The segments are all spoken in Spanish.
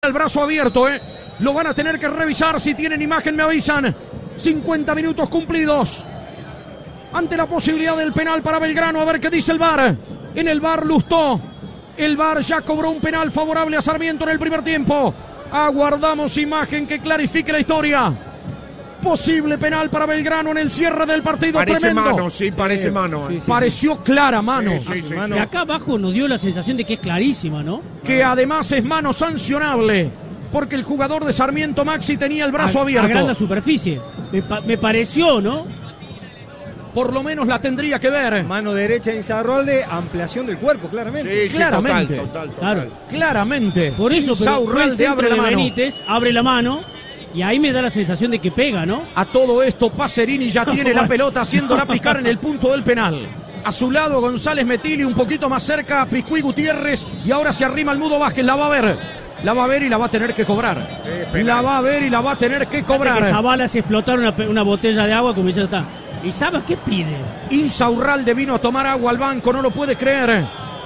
el brazo abierto, Lo van a tener que revisar. Si tienen imagen me avisan. 50 minutos cumplidos. Ante la posibilidad del penal para Belgrano. A ver qué dice el VAR. En el VAR Lustó. El VAR ya cobró un penal favorable a Sarmiento en el primer tiempo. Aguardamos imagen que clarifique la historia. Posible penal para Belgrano en el cierre del partido. Parece tremendo. mano, sí, parece mano. Sí, pareció clara mano. Mano. De acá abajo nos dio la sensación de que es clarísima, ¿no? Que además es mano sancionable, porque el jugador de Sarmiento, Maxi, tenía el brazo abierto. A gran superficie. Me pareció, ¿no? Por lo menos la tendría que ver. Mano derecha de Insaurralde, ampliación del cuerpo, claramente. Sí, claramente. Total. Claro. Claramente. Por eso, Insaurralde abre la mano. Benítez abre la mano y ahí me da la sensación de que pega, ¿no? A todo esto, Pacerini ya tiene la pelota haciéndola picar en el punto del penal. A su lado, González Metilli, un poquito más cerca, Piscuí Gutiérrez, y ahora se arrima el Mudo Vázquez. La va a ver y la va a tener que cobrar. La va a ver y la va a tener que cobrar. Que Zavala se explotaron una botella de agua, como ya está. ¿Y sabes qué pide? Insaurralde vino a tomar agua al banco, no lo puede creer.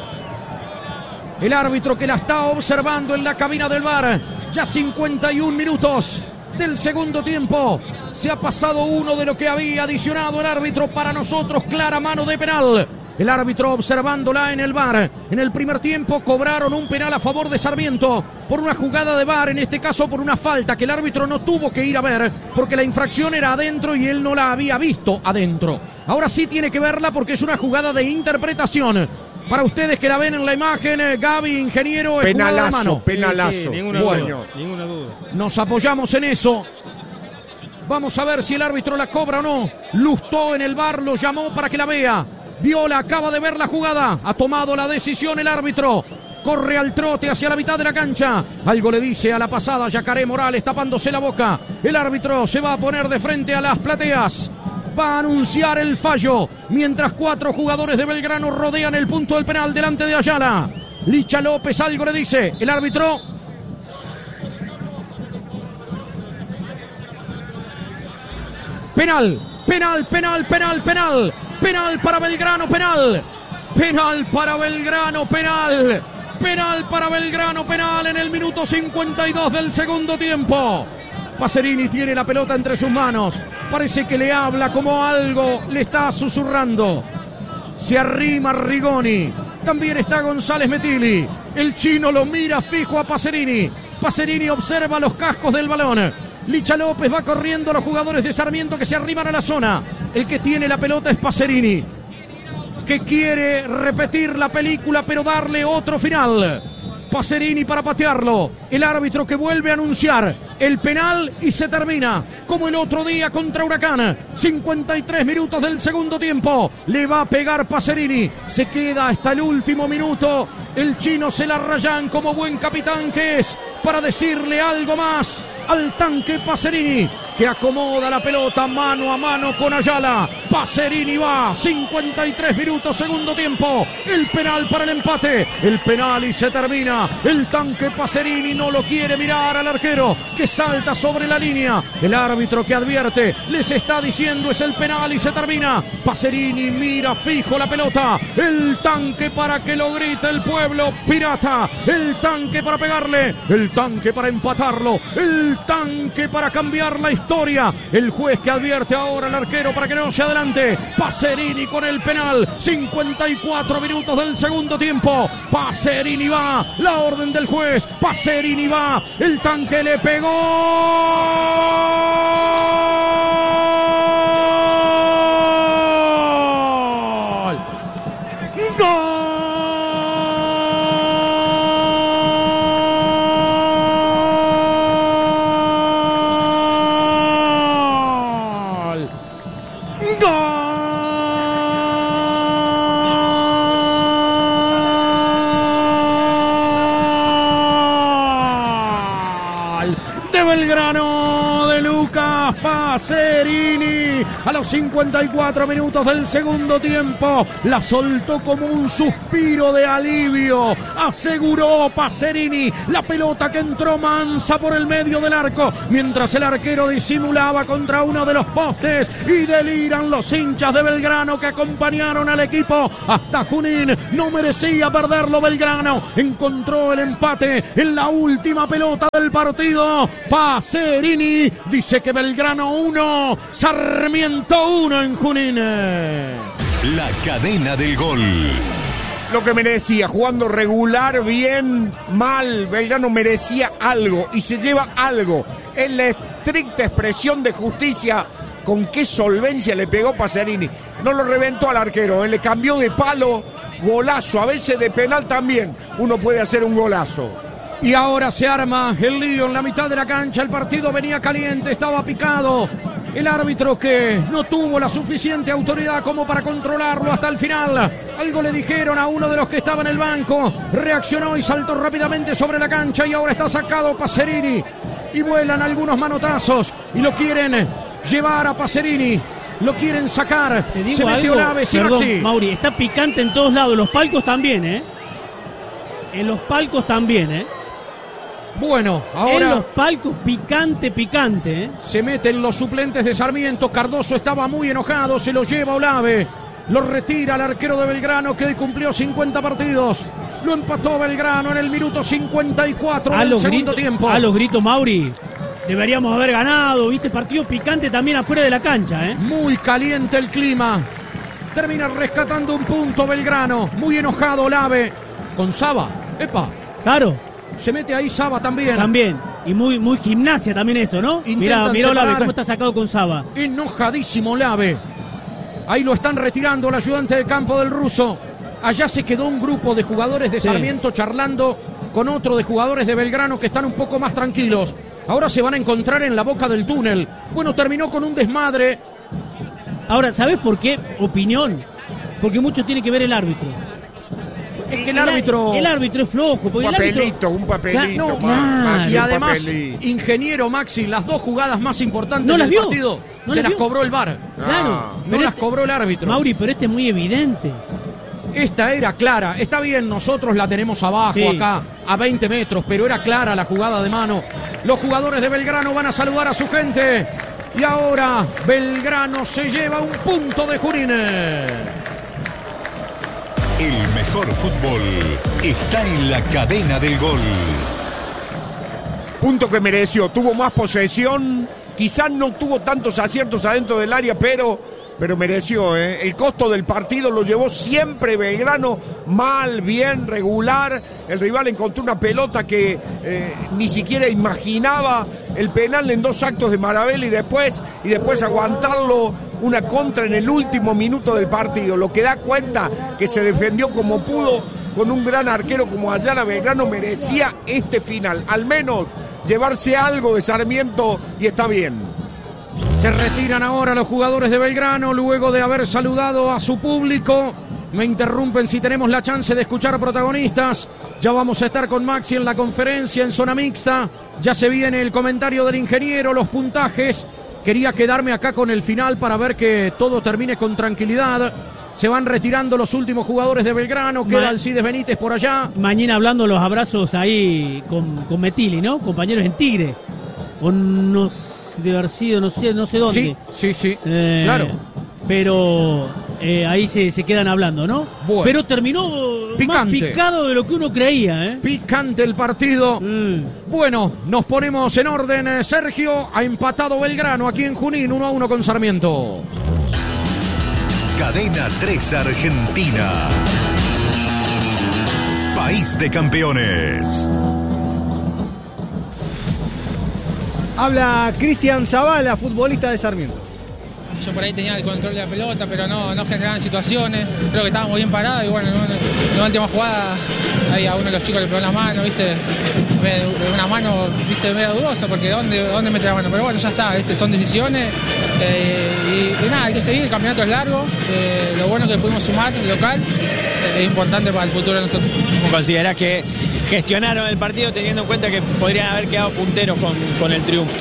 El árbitro que la está observando en la cabina del VAR. Ya 51 minutos del segundo tiempo. Se ha pasado uno de lo que había adicionado el árbitro. Para nosotros, clara mano de penal. El árbitro observándola en el VAR. En el primer tiempo cobraron un penal a favor de Sarmiento por una jugada de VAR, en este caso por una falta que el árbitro no tuvo que ir a ver porque la infracción era adentro y él no la había visto adentro. Ahora sí tiene que verla porque es una jugada de interpretación. Para ustedes que la ven en la imagen, Gaby, ingeniero, es jugada de mano. Penalazo. Sí, ninguna duda. Nos apoyamos en eso. Vamos a ver si el árbitro la cobra o no. Lustó en el VAR, lo llamó para que la vea. Viola acaba de ver la jugada. Ha tomado la decisión el árbitro. Corre al trote hacia la mitad de la cancha. Algo le dice a la pasada Yacaré Morales tapándose la boca. El árbitro se va a poner de frente a las plateas. Va a anunciar el fallo. Mientras 4 jugadores de Belgrano rodean el punto del penal delante de Ayala. Licha López algo le dice. El árbitro... Penal para Belgrano, penal para Belgrano, penal en el minuto 52 del segundo tiempo. Pacerini tiene la pelota entre sus manos, parece que le habla como algo le está susurrando. Se arrima Rigoni, también está González Metilli. El chino lo mira fijo a Pacerini. Pacerini observa los cascos del balón. Licha López va corriendo a los jugadores de Sarmiento que se arriman a la zona. El que tiene la pelota es Pacerini, que quiere repetir la película pero darle otro final. Pacerini para patearlo. El árbitro que vuelve a anunciar el penal y se termina como el otro día contra Huracán. 53 minutos del segundo tiempo. Le va a pegar Pacerini. Se queda hasta el último minuto. El chino se la rayan como buen capitán que es para decirle algo más al tanque Pacerini, que acomoda la pelota mano a mano con Ayala. Pacerini va, 53 minutos, segundo tiempo. El penal para el empate. El penal y se termina. El tanque Pacerini no lo quiere mirar al arquero, que salta sobre la línea. El árbitro que advierte, les está diciendo es el penal y se termina. Pacerini mira fijo la pelota. El tanque para que lo grite el pueblo pirata. El tanque para pegarle. El tanque para empatarlo. El tanque para cambiar la historia. El juez que advierte ahora al arquero para que no se adelante. Pacerini con el penal. 54 minutos del segundo tiempo. Pacerini va. La orden del juez. Pacerini va. El tanque le pegó. ¡Gol! uno de Lucas Pacerini. A los 54 minutos del segundo tiempo, la soltó como un suspiro de alivio. Aseguró Pacerini la pelota que entró mansa por el medio del arco, mientras el arquero disimulaba contra uno de los postes, y deliran los hinchas de Belgrano que acompañaron al equipo hasta Junín. No merecía perderlo Belgrano. Encontró el empate en la última pelota del partido. Pacerini dice que Belgrano 1, Sarmiento 1 en Junín. La cadena del gol. Lo que merecía, jugando regular, bien, mal. Belgrano merecía algo y se lleva algo. Es la estricta expresión de justicia. Con qué solvencia le pegó Pacerini. No lo reventó al arquero, le cambió de palo. Golazo, a veces de penal también uno puede hacer un golazo. Y ahora se arma el lío en la mitad de la cancha. El partido venía caliente, estaba picado. El árbitro, que no tuvo la suficiente autoridad como para controlarlo hasta el final. Algo le dijeron a uno de los que estaba en el banco. Reaccionó y saltó rápidamente sobre la cancha, y ahora está sacado Pacerini. Y vuelan algunos manotazos y lo quieren llevar a Pacerini. Lo quieren sacar. Te digo se metió algo, Laves y perdón, Maxi. Mauri, está picante en todos lados. Los palcos también, En los palcos también, Bueno, En ahora los palcos picante, se meten los suplentes de Sarmiento. Cardoso estaba muy enojado, se lo lleva Olave. Lo retira el arquero de Belgrano, que hoy cumplió 50 partidos. Lo empató Belgrano en el minuto 54 del segundo tiempo. A los gritos, Mauri. Deberíamos haber ganado, ¿viste? Partido picante también afuera de la cancha, Muy caliente el clima. Termina rescatando un punto Belgrano. Muy enojado Olave. Con Saba. ¡Epa! Claro. Se mete ahí Saba también. También. Y muy Gimnasia también esto, ¿no? Mirá Olave, cómo está sacado con Saba. Enojadísimo Olave. Ahí lo están retirando el ayudante de campo del ruso. Allá se quedó un grupo de jugadores de Sarmiento charlando con otro de jugadores de Belgrano que están un poco más tranquilos. Ahora se van a encontrar en la boca del túnel. Bueno, terminó con un desmadre. Ahora, ¿sabes por qué? Opinión. Porque mucho tiene que ver el árbitro. Es que el árbitro es flojo. Un papelito. Y además, ingeniero Maxi, las dos jugadas más importantes del partido se las cobró el VAR. Claro. No las cobró el árbitro. Mauri, pero este es muy evidente. Esta era clara. Está bien, nosotros la tenemos abajo, acá, a 20 metros, pero era clara la jugada de mano. Los jugadores de Belgrano van a saludar a su gente. Y ahora Belgrano se lleva un punto de Junín. El mejor fútbol está en la cadena del gol. Punto que mereció. Tuvo más posesión. Quizás no tuvo tantos aciertos adentro del área, pero mereció. El costo del partido lo llevó siempre Belgrano. Mal, bien, regular. El rival encontró una pelota que ni siquiera imaginaba. El penal en 2 actos de Maravella y después aguantarlo. Una contra en el último minuto del partido. Lo que da cuenta que se defendió como pudo con un gran arquero como Ayala. Belgrano merecía este final. Al menos llevarse algo de Sarmiento y está bien. Se retiran ahora los jugadores de Belgrano luego de haber saludado a su público. Me interrumpen si tenemos la chance de escuchar protagonistas. Ya vamos a estar con Maxi en la conferencia en zona mixta. Ya se viene el comentario del ingeniero, los puntajes. Quería quedarme acá con el final para ver que todo termine con tranquilidad. Se van retirando los últimos jugadores de Belgrano. Queda Alcides Benítez por allá. Mañana hablando los abrazos ahí con Metili, ¿no? Compañeros en Tigre. O no de haber sido, no sé dónde. Sí, claro. Pero ahí se quedan hablando, ¿no? Bueno. Pero terminó más picado de lo que uno creía, Picante el partido. Bueno, nos ponemos en orden. Sergio, ha empatado Belgrano aquí en Junín, 1-1 con Sarmiento. Cadena 3 Argentina. País de campeones. Habla Cristian Zavala, futbolista de Sarmiento. Yo por ahí tenía el control de la pelota, pero no generaban situaciones. Creo que estábamos bien parados y bueno, en la última jugada ahí a uno de los chicos le pegó la mano, ¿viste? Una mano, ¿viste? Medio dudosa porque ¿dónde mete la mano? Pero bueno, ya está, ¿viste? Son decisiones y nada, hay que seguir, el campeonato es largo. Lo bueno que pudimos sumar local es importante para el futuro de nosotros. ¿Cómo considerás que gestionaron el partido teniendo en cuenta que podrían haber quedado punteros con el triunfo?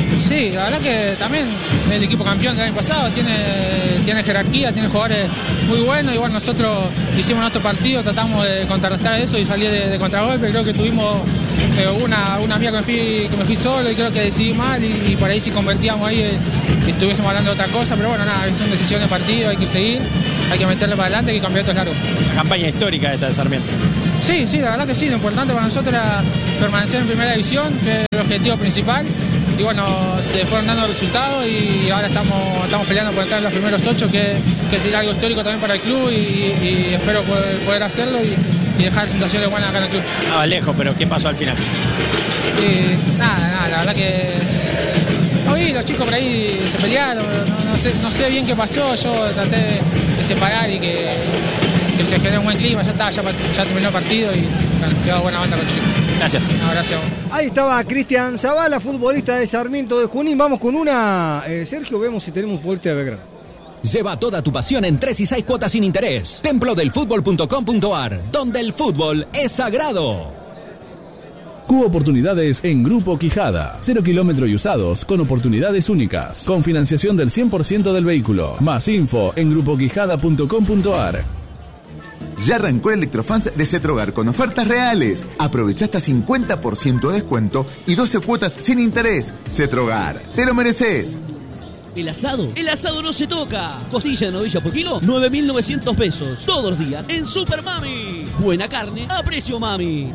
Sí, la verdad que también el equipo campeón del año pasado tiene jerarquía, tiene jugadores muy buenos. Igual nosotros hicimos nuestro partido, tratamos de contrarrestar eso y salir de contragolpe. Creo que tuvimos una mía que me fui solo y creo que decidí mal y por ahí si convertíamos ahí estuviésemos hablando de otra cosa. Pero bueno, nada, son decisiones de partido, hay que seguir, hay que meterle para adelante, que el campeonato es largo. Una campaña histórica esta de Sarmiento. Sí, la verdad que sí, lo importante para nosotros era permanecer en primera división, que es el objetivo principal. Y bueno, se fueron dando resultados y ahora estamos peleando por entrar en los primeros 8, que es algo histórico también para el club y espero poder hacerlo y dejar sensaciones buenas acá en el club. Estaba lejos, pero ¿qué pasó al final? Nada, la verdad que hoy los chicos por ahí se pelearon, no sé bien qué pasó, yo traté de separar y que se genere un buen clima, ya terminó el partido y bueno, quedó buena banda con los chicos. Gracias. No, gracias. Ahí estaba Cristian Zavala, futbolista de Sarmiento de Junín. Vamos con una... Sergio, vemos si tenemos futbolista de Belgrano. Lleva toda tu pasión en 3 y 6 cuotas sin interés. Templodelfutbol.com.ar, donde el fútbol es sagrado. Cubo Oportunidades en Grupo Quijada. 0 kilómetros y usados con oportunidades únicas. Con financiación del 100% del vehículo. Más info en grupoquijada.com.ar. Ya arrancó el Electrofans de Cetrogar con ofertas reales. Aprovecha hasta 50% de descuento y 12 cuotas sin interés. Cetrogar, te lo mereces. El asado no se toca. Costilla de novilla por kilo, 9.900 pesos. Todos los días en Super Mami. Buena carne a precio mami.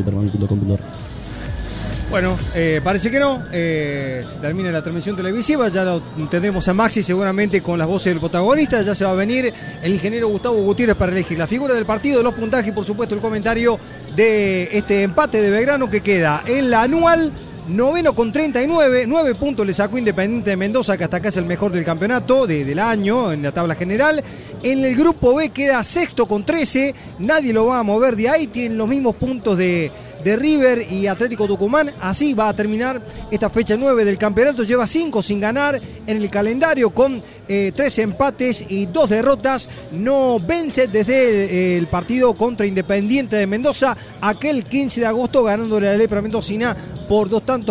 Bueno, parece que no. Se termina la transmisión televisiva. Ya lo tendremos a Maxi seguramente con las voces del protagonista. Ya se va a venir el ingeniero Gustavo Gutiérrez para elegir la figura del partido, los puntajes y por supuesto el comentario de este empate de Belgrano que queda en la anual. 9º con 39, 9 puntos le sacó Independiente de Mendoza, que hasta acá es el mejor del campeonato del año en la tabla general. En el grupo B queda 6º con 13, nadie lo va a mover de ahí, tienen los mismos puntos de River y Atlético Tucumán. Así va a terminar esta fecha 9 del campeonato. Lleva 5 sin ganar en el calendario con 3 empates y 2 derrotas. No vence desde el partido contra Independiente de Mendoza, aquel 15 de agosto ganándole a la Lepra Mendocina por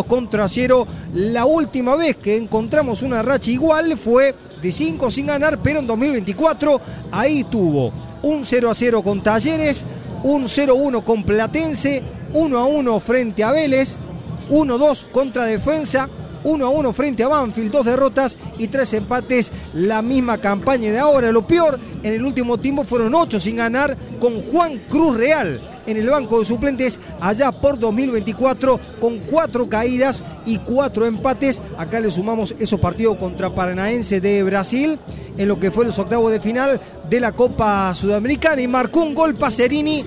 2-0. La última vez que encontramos una racha igual fue de 5 sin ganar, pero en 2024 ahí tuvo un 0-0 con Talleres, un 0-1 con Platense, 1-1 frente a Vélez, 1-2 contra Defensa, 1-1 frente a Banfield, 2 derrotas y 3 empates, la misma campaña de ahora. Lo peor, en el último tiempo fueron 8 sin ganar con Juan Cruz Real en el banco de suplentes allá por 2024 con 4 caídas y 4 empates. Acá le sumamos esos partidos contra Paranaense de Brasil en lo que fue los octavos de final de la Copa Sudamericana y marcó un gol Pacerini.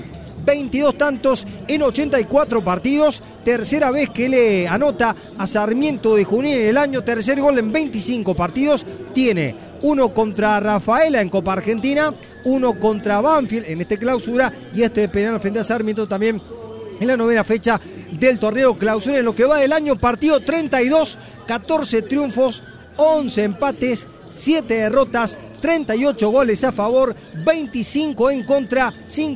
22 tantos en 84 partidos, tercera vez que le anota a Sarmiento de Junín en el año, tercer gol en 25 partidos, tiene uno contra Rafaela en Copa Argentina, uno contra Banfield en este clausura y este penal frente a Sarmiento también en la 9ª fecha del torneo clausura. En lo que va del año, partido 32, 14 triunfos, 11 empates, 7 derrotas, 38 goles a favor, 25 en contra,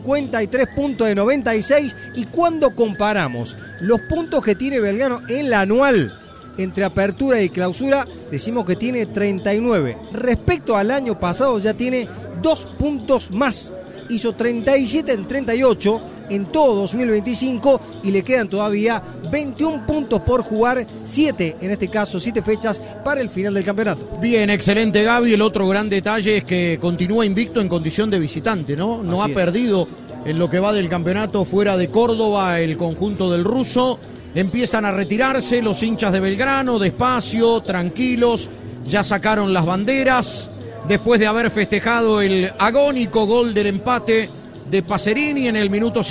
53 puntos de 96. Y cuando comparamos los puntos que tiene Belgrano en la anual entre apertura y clausura, decimos que tiene 39. Respecto al año pasado ya tiene 2 puntos más. Hizo 37 en 38 en todo 2025 y le quedan todavía 21 puntos por jugar, 7 en este caso, 7 fechas para el final del campeonato. Bien, excelente Gaby. El otro gran detalle es que continúa invicto en condición de visitante, ¿no? No ha perdido en lo que va del campeonato fuera de Córdoba el conjunto del ruso. Empiezan a retirarse los hinchas de Belgrano, despacio, tranquilos, ya sacaron las banderas después de haber festejado el agónico gol del empate de Pacerini en el minuto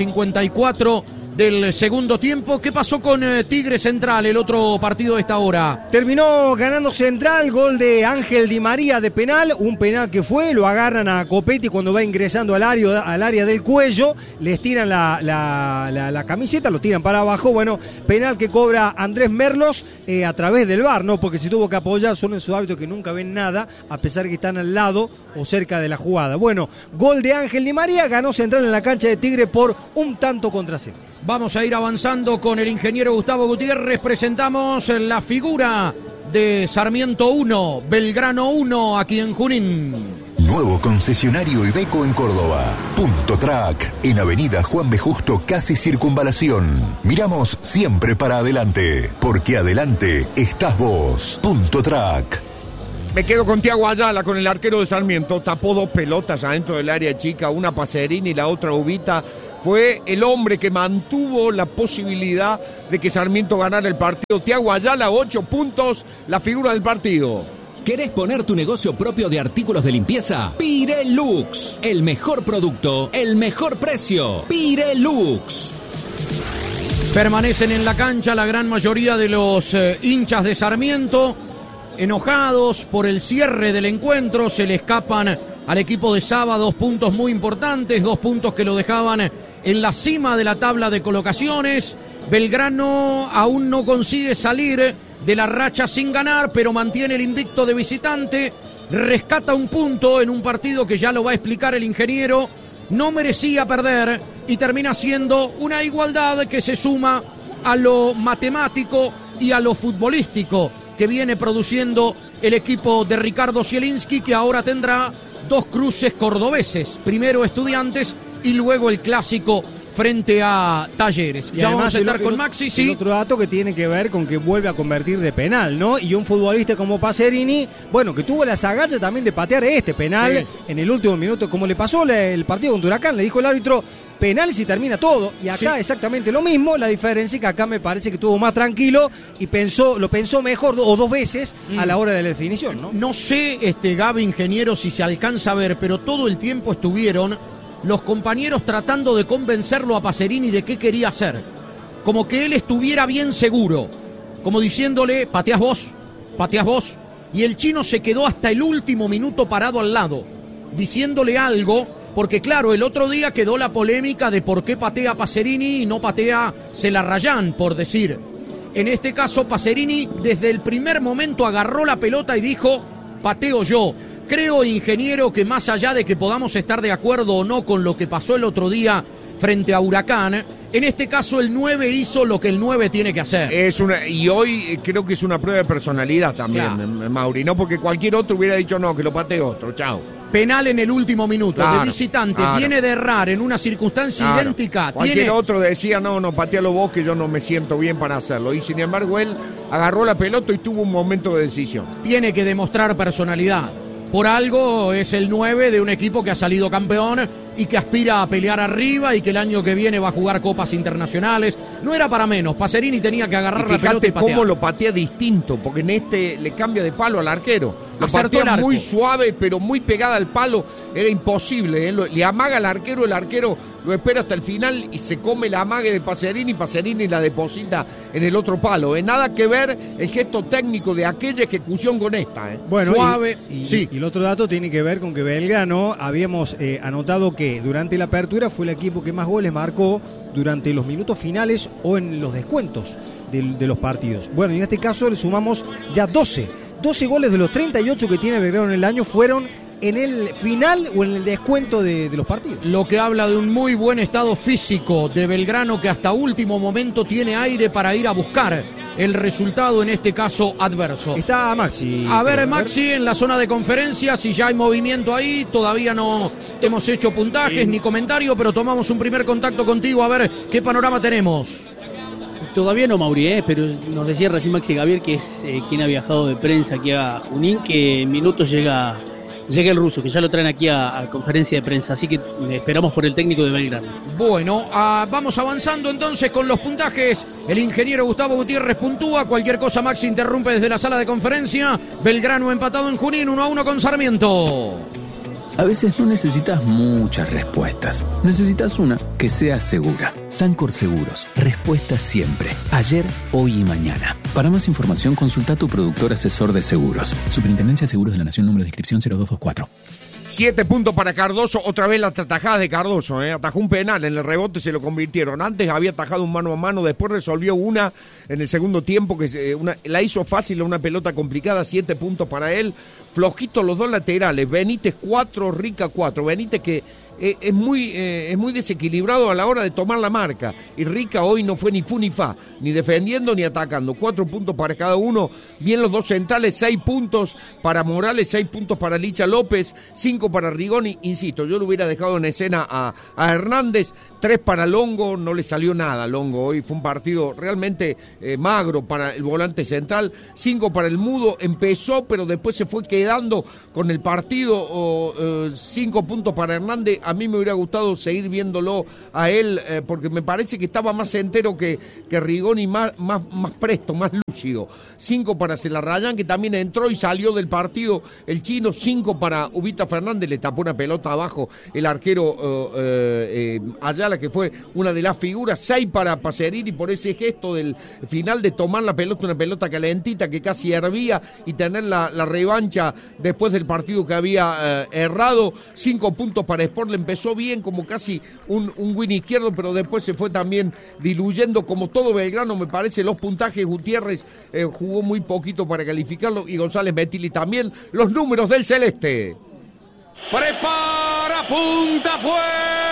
54 del segundo tiempo. ¿Qué pasó con Tigre Central, el otro partido de esta hora? Terminó ganando Central, gol de Ángel Di María de penal, un penal que lo agarran a Copetti cuando va ingresando al área del cuello, les tiran la camiseta, lo tiran para abajo, bueno, penal que cobra Andrés Merlos a través del VAR, ¿no? Porque si tuvo que apoyar, son en su hábito que nunca ven nada, a pesar que están al lado o cerca de la jugada. Bueno, gol de Ángel Di María, ganó Central en la cancha de Tigre por 1-0. Vamos a ir avanzando con el ingeniero Gustavo Gutiérrez. Presentamos la figura de Sarmiento 1, Belgrano 1, aquí en Junín. Nuevo concesionario Iveco en Córdoba. Punto Track, en Avenida Juan B. Justo, casi Circunvalación. Miramos siempre para adelante, porque adelante estás vos. Punto Track. Me quedo con Thiago Ayala, con el arquero de Sarmiento. Tapó 2 pelotas adentro del área chica, una Pacerini y la otra Ubita. Fue el hombre que mantuvo la posibilidad de que Sarmiento ganara el partido. Thiago Ayala, 8 puntos, la figura del partido. ¿Querés poner tu negocio propio de artículos de limpieza? Pirelux. El mejor producto, el mejor precio. Pirelux. Permanecen en la cancha la gran mayoría de los hinchas de Sarmiento, enojados por el cierre del encuentro. Se le escapan al equipo de Saba 2 puntos muy importantes, 2 puntos que lo dejaban en la cima de la tabla de colocaciones. Belgrano aún no consigue salir de la racha sin ganar, pero mantiene el invicto de visitante, rescata un punto en un partido que ya lo va a explicar el ingeniero, no merecía perder y termina siendo una igualdad que se suma a lo matemático y a lo futbolístico que viene produciendo el equipo de Ricardo Zielinski, que ahora tendrá 2 cruces cordobeses, primero Estudiantes y luego el clásico frente a Talleres. Y ya además vamos a estar con Maxi, sí. Otro dato que tiene que ver con que vuelve a convertir de penal, ¿no? Y un futbolista como Pacerini, bueno, que tuvo las agallas también de patear este penal en el último minuto, como le pasó el partido con Huracán, le dijo el árbitro, penal si termina todo, y acá exactamente lo mismo, la diferencia es que acá me parece que estuvo más tranquilo y lo pensó mejor o 2 veces a la hora de la definición, ¿no? No sé, Gaby, ingeniero, si se alcanza a ver, pero todo el tiempo estuvieron los compañeros tratando de convencerlo a Pacerini de qué quería hacer. Como que él estuviera bien seguro. Como diciéndole, pateás vos. Y el chino se quedó hasta el último minuto parado al lado, diciéndole algo, porque claro, el otro día quedó la polémica de por qué patea Pacerini y no patea Celarrayán, por decir. En este caso, Pacerini desde el primer momento agarró la pelota y dijo, pateo yo. Creo, ingeniero, que más allá de que podamos estar de acuerdo o no con lo que pasó el otro día frente a Huracán, en este caso el 9 hizo lo que el 9 tiene que hacer. Y hoy creo que es una prueba de personalidad también, claro. Mauri, no porque cualquier otro hubiera dicho no, que lo patee otro, chao. Penal en el último minuto, claro, de visitante, claro. Viene de errar en una circunstancia idéntica. Cualquier otro decía, no, patealo vos que yo no me siento bien para hacerlo. Y sin embargo él agarró la pelota y tuvo un momento de decisión. Tiene que demostrar personalidad. Por algo es el 9 de un equipo que ha salido campeón y que aspira a pelear arriba y que el año que viene va a jugar copas internacionales. No era para menos, Pacerini tenía que agarrar la pelota y patear. Cómo lo patea distinto, porque en este le cambia de palo al arquero. Lo patea muy suave, pero muy pegada al palo, era imposible. Le amaga al arquero, el arquero lo espera hasta el final y se come la amague de Pacerini la deposita en el otro palo. Nada que ver el gesto técnico de aquella ejecución con esta. Bueno, suave. Y el otro dato tiene que ver con que Belgrano, habíamos anotado que durante la apertura fue el equipo que más goles marcó durante los minutos finales o en los descuentos de los partidos. Bueno, y en este caso le sumamos ya 12 goles de los 38 que tiene Belgrano en el año fueron en el final o en el descuento de los partidos. Lo que habla de un muy buen estado físico de Belgrano, que hasta último momento tiene aire para ir a buscar el resultado, en este caso adverso. Está Maxi. A ver, Maxi, en la zona de conferencia, si ya hay movimiento ahí, todavía no hemos hecho puntajes ni comentario, pero tomamos un primer contacto contigo, a ver qué panorama tenemos. Todavía no, Mauri, pero nos decía recién Maxi Gabriel, que es quien ha viajado de prensa aquí a Junín, que en minutos llega el ruso, que ya lo traen aquí a conferencia de prensa, así que esperamos por el técnico de Belgrano. Bueno, vamos avanzando entonces con los puntajes. El ingeniero Gustavo Gutiérrez puntúa, cualquier cosa Maxi interrumpe desde la sala de conferencia. Belgrano empatado en Junín, 1-1 con Sarmiento. A veces no necesitas muchas respuestas. Necesitas una que sea segura. Sancor Seguros. Respuesta siempre. Ayer, hoy y mañana. Para más información, consulta a tu productor asesor de seguros. Superintendencia de Seguros de la Nación, número de inscripción 0224. 7 puntos para Cardoso, otra vez las atajadas de Cardoso, atajó un penal, en el rebote se lo convirtieron, antes había atajado un mano a mano, después resolvió una en el segundo tiempo, que la hizo fácil, una pelota complicada, 7 puntos para él, flojitos los dos laterales, Benítez 4, Rica 4, Benítez que es muy desequilibrado a la hora de tomar la marca. Y Rica hoy no fue ni fu ni fa, ni defendiendo ni atacando. 4 puntos para cada uno. Bien los dos centrales, 6 puntos para Morales, 6 puntos para Licha López, 5 para Rigoni. Insisto, yo lo hubiera dejado en escena a Hernández, 3 para Longo, no le salió nada a Longo hoy. Fue un partido realmente magro para el volante central. 5 para el Mudo, empezó, pero después se fue quedando con el partido. 5 puntos para Hernández. A mí me hubiera gustado seguir viéndolo a él, porque me parece que estaba más entero que Rigoni, más presto, más lúcido. 5 para Celarrayán, que también entró y salió del partido el chino. 5 para Ubita Fernández, le tapó una pelota abajo el arquero Ayala, que fue una de las figuras. 6 para Pacerini por ese gesto del final de tomar la pelota, una pelota calentita que casi hervía, y tener la revancha después del partido que había errado. 5 puntos para Sport, le empezó bien, como casi un win izquierdo, pero después se fue también diluyendo, como todo Belgrano. Me parece los puntajes, Gutiérrez jugó muy poquito para calificarlo, y González Metilli también. Los números del Celeste. Prepara, punta, fue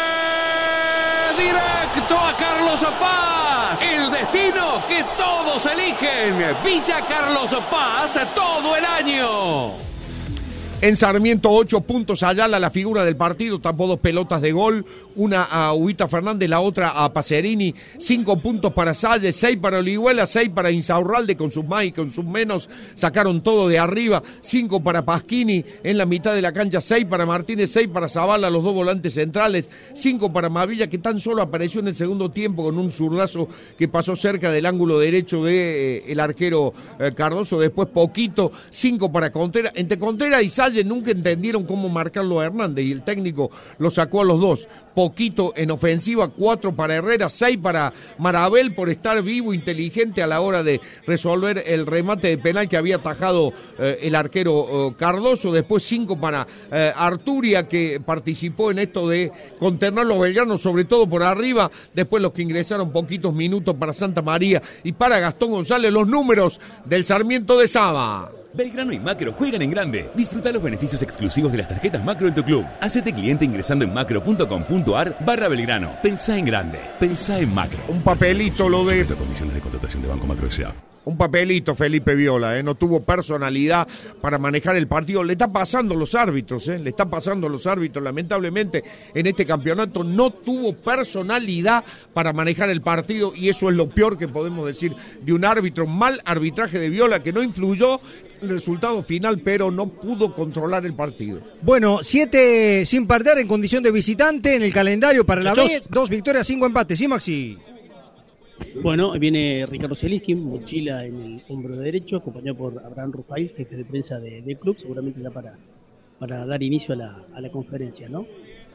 directo a Carlos Paz. El destino que todos eligen. Villa Carlos Paz todo el año. En Sarmiento, 8 puntos. Ayala, la figura del partido, tapó 2 pelotas de gol, una a Ubita Fernández, la otra a Pacerini. 5 puntos para Salles, 6 para Olihuela, 6 para Insaurralde, con sus más y con sus menos sacaron todo de arriba. 5 para Pasquini en la mitad de la cancha, 6 para Martínez, 6 para Zavala, los dos volantes centrales. 5 para Mavilla, que tan solo apareció en el segundo tiempo con un zurdazo que pasó cerca del ángulo derecho de el arquero Cardoso. Después poquito. 5 para Contreras. Entre Contreras y Salles nunca entendieron cómo marcarlo a Hernández, y el técnico lo sacó a los dos. Poquito en ofensiva. 4 para Herrera, 6 para Marabel por estar vivo, inteligente a la hora de resolver el remate de penal que había atajado el arquero Cardoso. Después 5 para Arturia, que participó en esto de conternar los belgranos, sobre todo por arriba. Después los que ingresaron poquitos minutos para Santa María y para Gastón González. Los números del Sarmiento de Saba. Belgrano y Macro juegan en grande. Disfruta los beneficios exclusivos de las tarjetas Macro en tu club. Hacete cliente ingresando en macro.com.ar/Belgrano. Pensá en grande. Pensá en Macro. Un papelito lo de... Condiciones de contratación de Banco Macro S.A. Un papelito Felipe Viola, no tuvo personalidad para manejar el partido. Le está pasando a los árbitros, le está pasando a los árbitros. Lamentablemente en este campeonato no tuvo personalidad para manejar el partido, y eso es lo peor que podemos decir de un árbitro. Mal arbitraje de Viola, que no influyó el resultado final, pero no pudo controlar el partido. Bueno, 7 sin perder en condición de visitante en el calendario para la B. 2 victorias, 5 empates. ¿Sí, Maxi? Bueno, viene Ricardo Zielinski, mochila en el hombro derecho, acompañado por Abraham Rufail, jefe de prensa del club, seguramente ya para dar inicio a la conferencia, ¿no?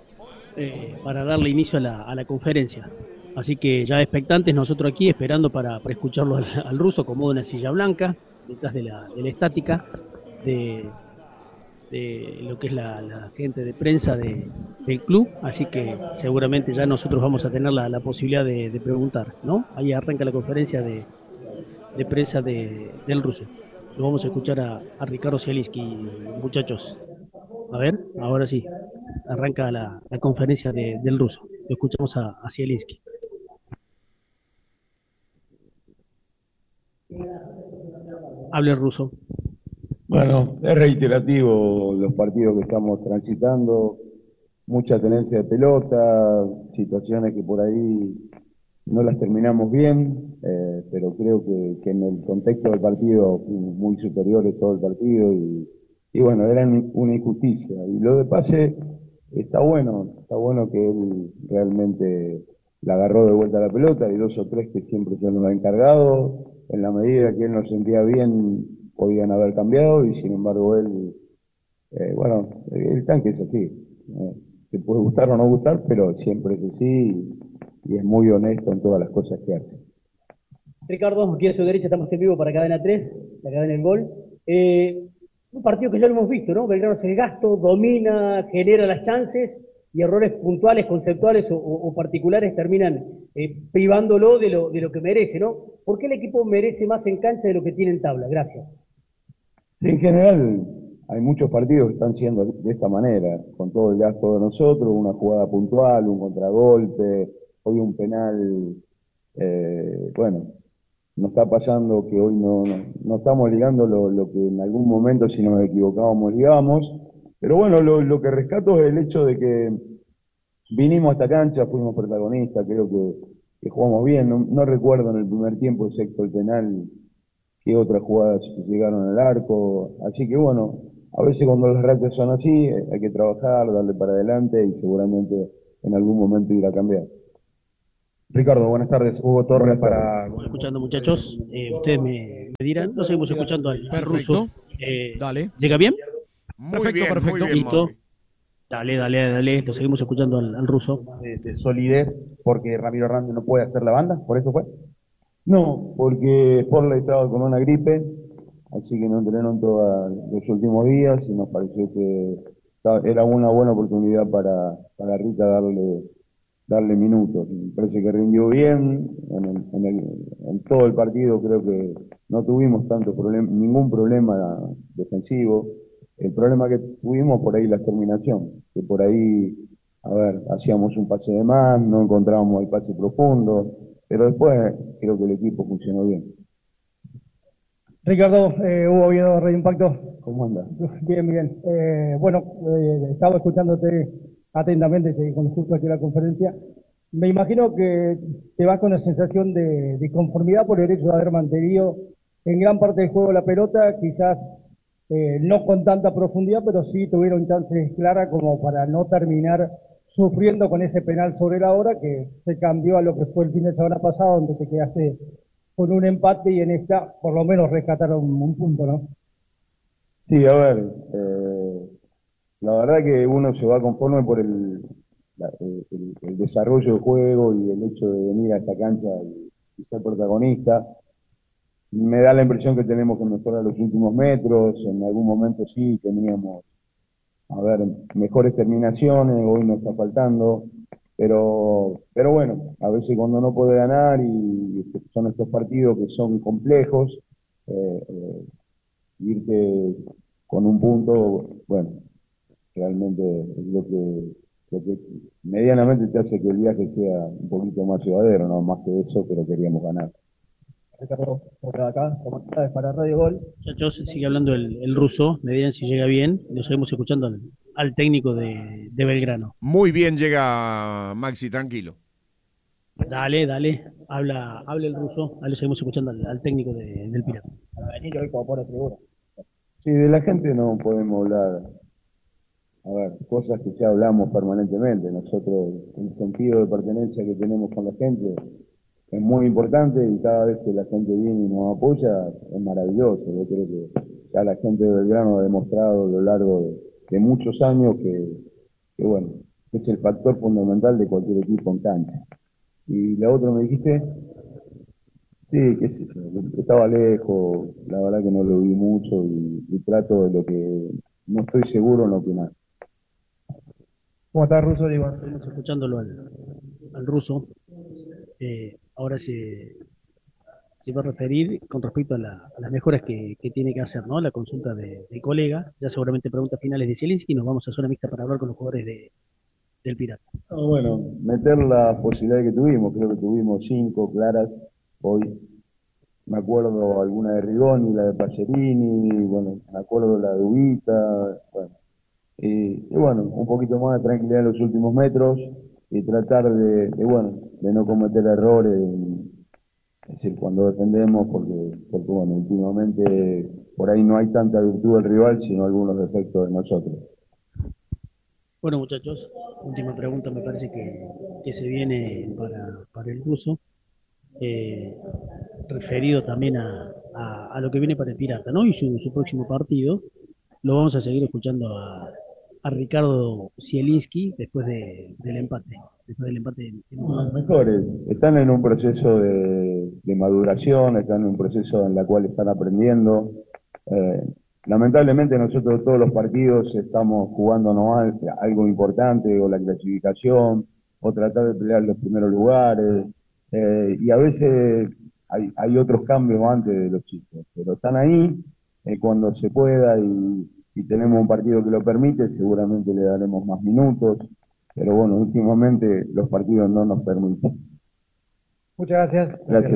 Para darle inicio a la conferencia. Así que ya expectantes, nosotros aquí esperando para escucharlo al ruso, cómodo en la silla blanca, detrás de la estática de lo que es la gente de prensa del club, así que seguramente ya nosotros vamos a tener la posibilidad de preguntar, ¿no? Ahí arranca la conferencia de prensa del ruso. Lo vamos a escuchar a Ricardo Zielinski, muchachos. A ver, ahora sí, arranca la conferencia del ruso. Lo escuchamos a Zielinski. Hable el ruso. Bueno, es reiterativo los partidos que estamos transitando, mucha tenencia de pelota, situaciones que por ahí no las terminamos bien, pero creo que en el contexto del partido fuimos muy superiores todo el partido y bueno, era una injusticia. Y lo de Pase está bueno que él realmente la agarró de vuelta a la pelota, hay 2 o 3 que siempre son los encargados, en la medida que él no sentía bien podían haber cambiado, y sin embargo él, el tanque es así, te puede gustar o no gustar, pero siempre es así y es muy honesto en todas las cosas que hace. Ricardo, aquí a su derecha estamos en vivo para Cadena 3, la Cadena del Gol. Un partido que ya lo hemos visto, ¿no? Belgrano hace el gasto, domina, genera las chances, y errores puntuales, conceptuales o particulares terminan privándolo de lo que merece, ¿no? ¿Por qué el equipo merece más en cancha de lo que tiene en tabla? Gracias. Sí, en general hay muchos partidos que están siendo de esta manera, con todo el gasto de nosotros, una jugada puntual, un contragolpe, hoy un penal, bueno, nos está pasando que hoy no estamos ligando lo que en algún momento, si nos equivocábamos, ligamos, pero bueno, lo que rescato es el hecho de que vinimos a esta cancha, fuimos protagonistas, creo que jugamos bien, no recuerdo en el primer tiempo, excepto el penal, que otras jugadas llegaron al arco, así que bueno, a veces cuando las rachas son así, hay que trabajar, darle para adelante y seguramente en algún momento ir a cambiar. Ricardo, buenas tardes. Hugo Torres para... Estamos escuchando, muchachos. Ustedes me dirán, nos seguimos escuchando al ruso. Dale. ¿Llega bien? Perfecto. Listo. Dale. Nos seguimos escuchando al ruso. De solidez, porque Ramiro Hernández no puede hacer la banda, ¿por eso fue? No, porque Sporley estaba con una gripe, así que no entrenaron todos los últimos días y nos pareció que era una buena oportunidad para Rita darle minutos. Me parece que rindió bien en todo el partido, creo que no tuvimos ningún problema defensivo. El problema que tuvimos por ahí la terminación, que por ahí, hacíamos un pase de más, no encontrábamos el pase profundo, pero después creo que el equipo funcionó bien. Ricardo, Hugo Oviedo, Radio Impacto. ¿Cómo anda? Bien. Estaba escuchándote atentamente, cuando justo aquí la conferencia. Me imagino que te vas con la sensación de conformidad por el hecho de haber mantenido en gran parte del juego la pelota, quizás no con tanta profundidad, pero sí tuvieron chances claras como para no terminar sufriendo con ese penal sobre la hora que se cambió a lo que fue el fin de semana pasado, donde te quedaste con un empate y en esta por lo menos rescataron un punto, ¿no? Sí, la verdad que uno se va conforme por el desarrollo del juego y el hecho de venir a esta cancha y ser protagonista. Me da la impresión que tenemos que mejorar los últimos metros, en algún momento sí teníamos, mejores terminaciones, hoy nos está faltando, pero bueno, a veces cuando no puede ganar y son estos partidos que son complejos, irte con un punto, bueno, realmente es lo que medianamente te hace que el viaje sea un poquito más llevadero, no más que eso, pero queríamos ganar. Ricardo, por acá, como sabes, para Radio Gol. Muchachos, sigue hablando el ruso, me dirán si llega bien, nos seguimos escuchando al técnico de Belgrano. Muy bien llega Maxi, tranquilo. Dale, habla el ruso, ahí lo seguimos escuchando al técnico del Pirata. Para venir hoy como por la tribuna. Sí, de la gente no podemos hablar, cosas que ya hablamos permanentemente. Nosotros, el sentido de pertenencia que tenemos con la gente es muy importante y cada vez que la gente viene y nos apoya es maravilloso. Yo creo que ya la gente de Belgrano ha demostrado a lo largo de muchos años que bueno, es el factor fundamental de cualquier equipo en cancha. Y la otra me dijiste, sí, que estaba lejos, la verdad que no lo vi mucho y trato de lo que no estoy seguro en opinar. ¿Cómo está, ruso? Digo, seguimos escuchándolo al ruso. Ahora se va a referir con respecto a las mejoras que tiene que hacer, ¿no? La consulta de colega, ya seguramente preguntas finales de Zielinski y nos vamos a zona mixta para hablar con los jugadores del Pirata. Bueno, meter las posibilidades que tuvimos, creo que tuvimos 5 claras hoy. Me acuerdo alguna de Rigoni, la de Pacerini, bueno, me acuerdo la de Ubita, bueno. Y bueno, un poquito más de tranquilidad en los últimos metros y tratar de no cometer errores, es decir, cuando defendemos, porque bueno, últimamente por ahí no hay tanta virtud del rival, sino algunos defectos de nosotros. Bueno, muchachos, última pregunta me parece que se viene para el ruso, referido también a lo que viene para el Pirata, ¿no? Y su próximo partido. Lo vamos a seguir escuchando a Ricardo Zielinski después del empate. Los mejores están en un proceso de maduración, están en un proceso en el cual están aprendiendo. Lamentablemente nosotros todos los partidos estamos jugándonos algo importante, o la clasificación, o tratar de pelear los primeros lugares, y a veces hay otros cambios antes de los chicos, pero están ahí cuando se pueda y si tenemos un partido que lo permite, seguramente le daremos más minutos, pero bueno, últimamente los partidos no nos permiten. Muchas gracias. Gracias.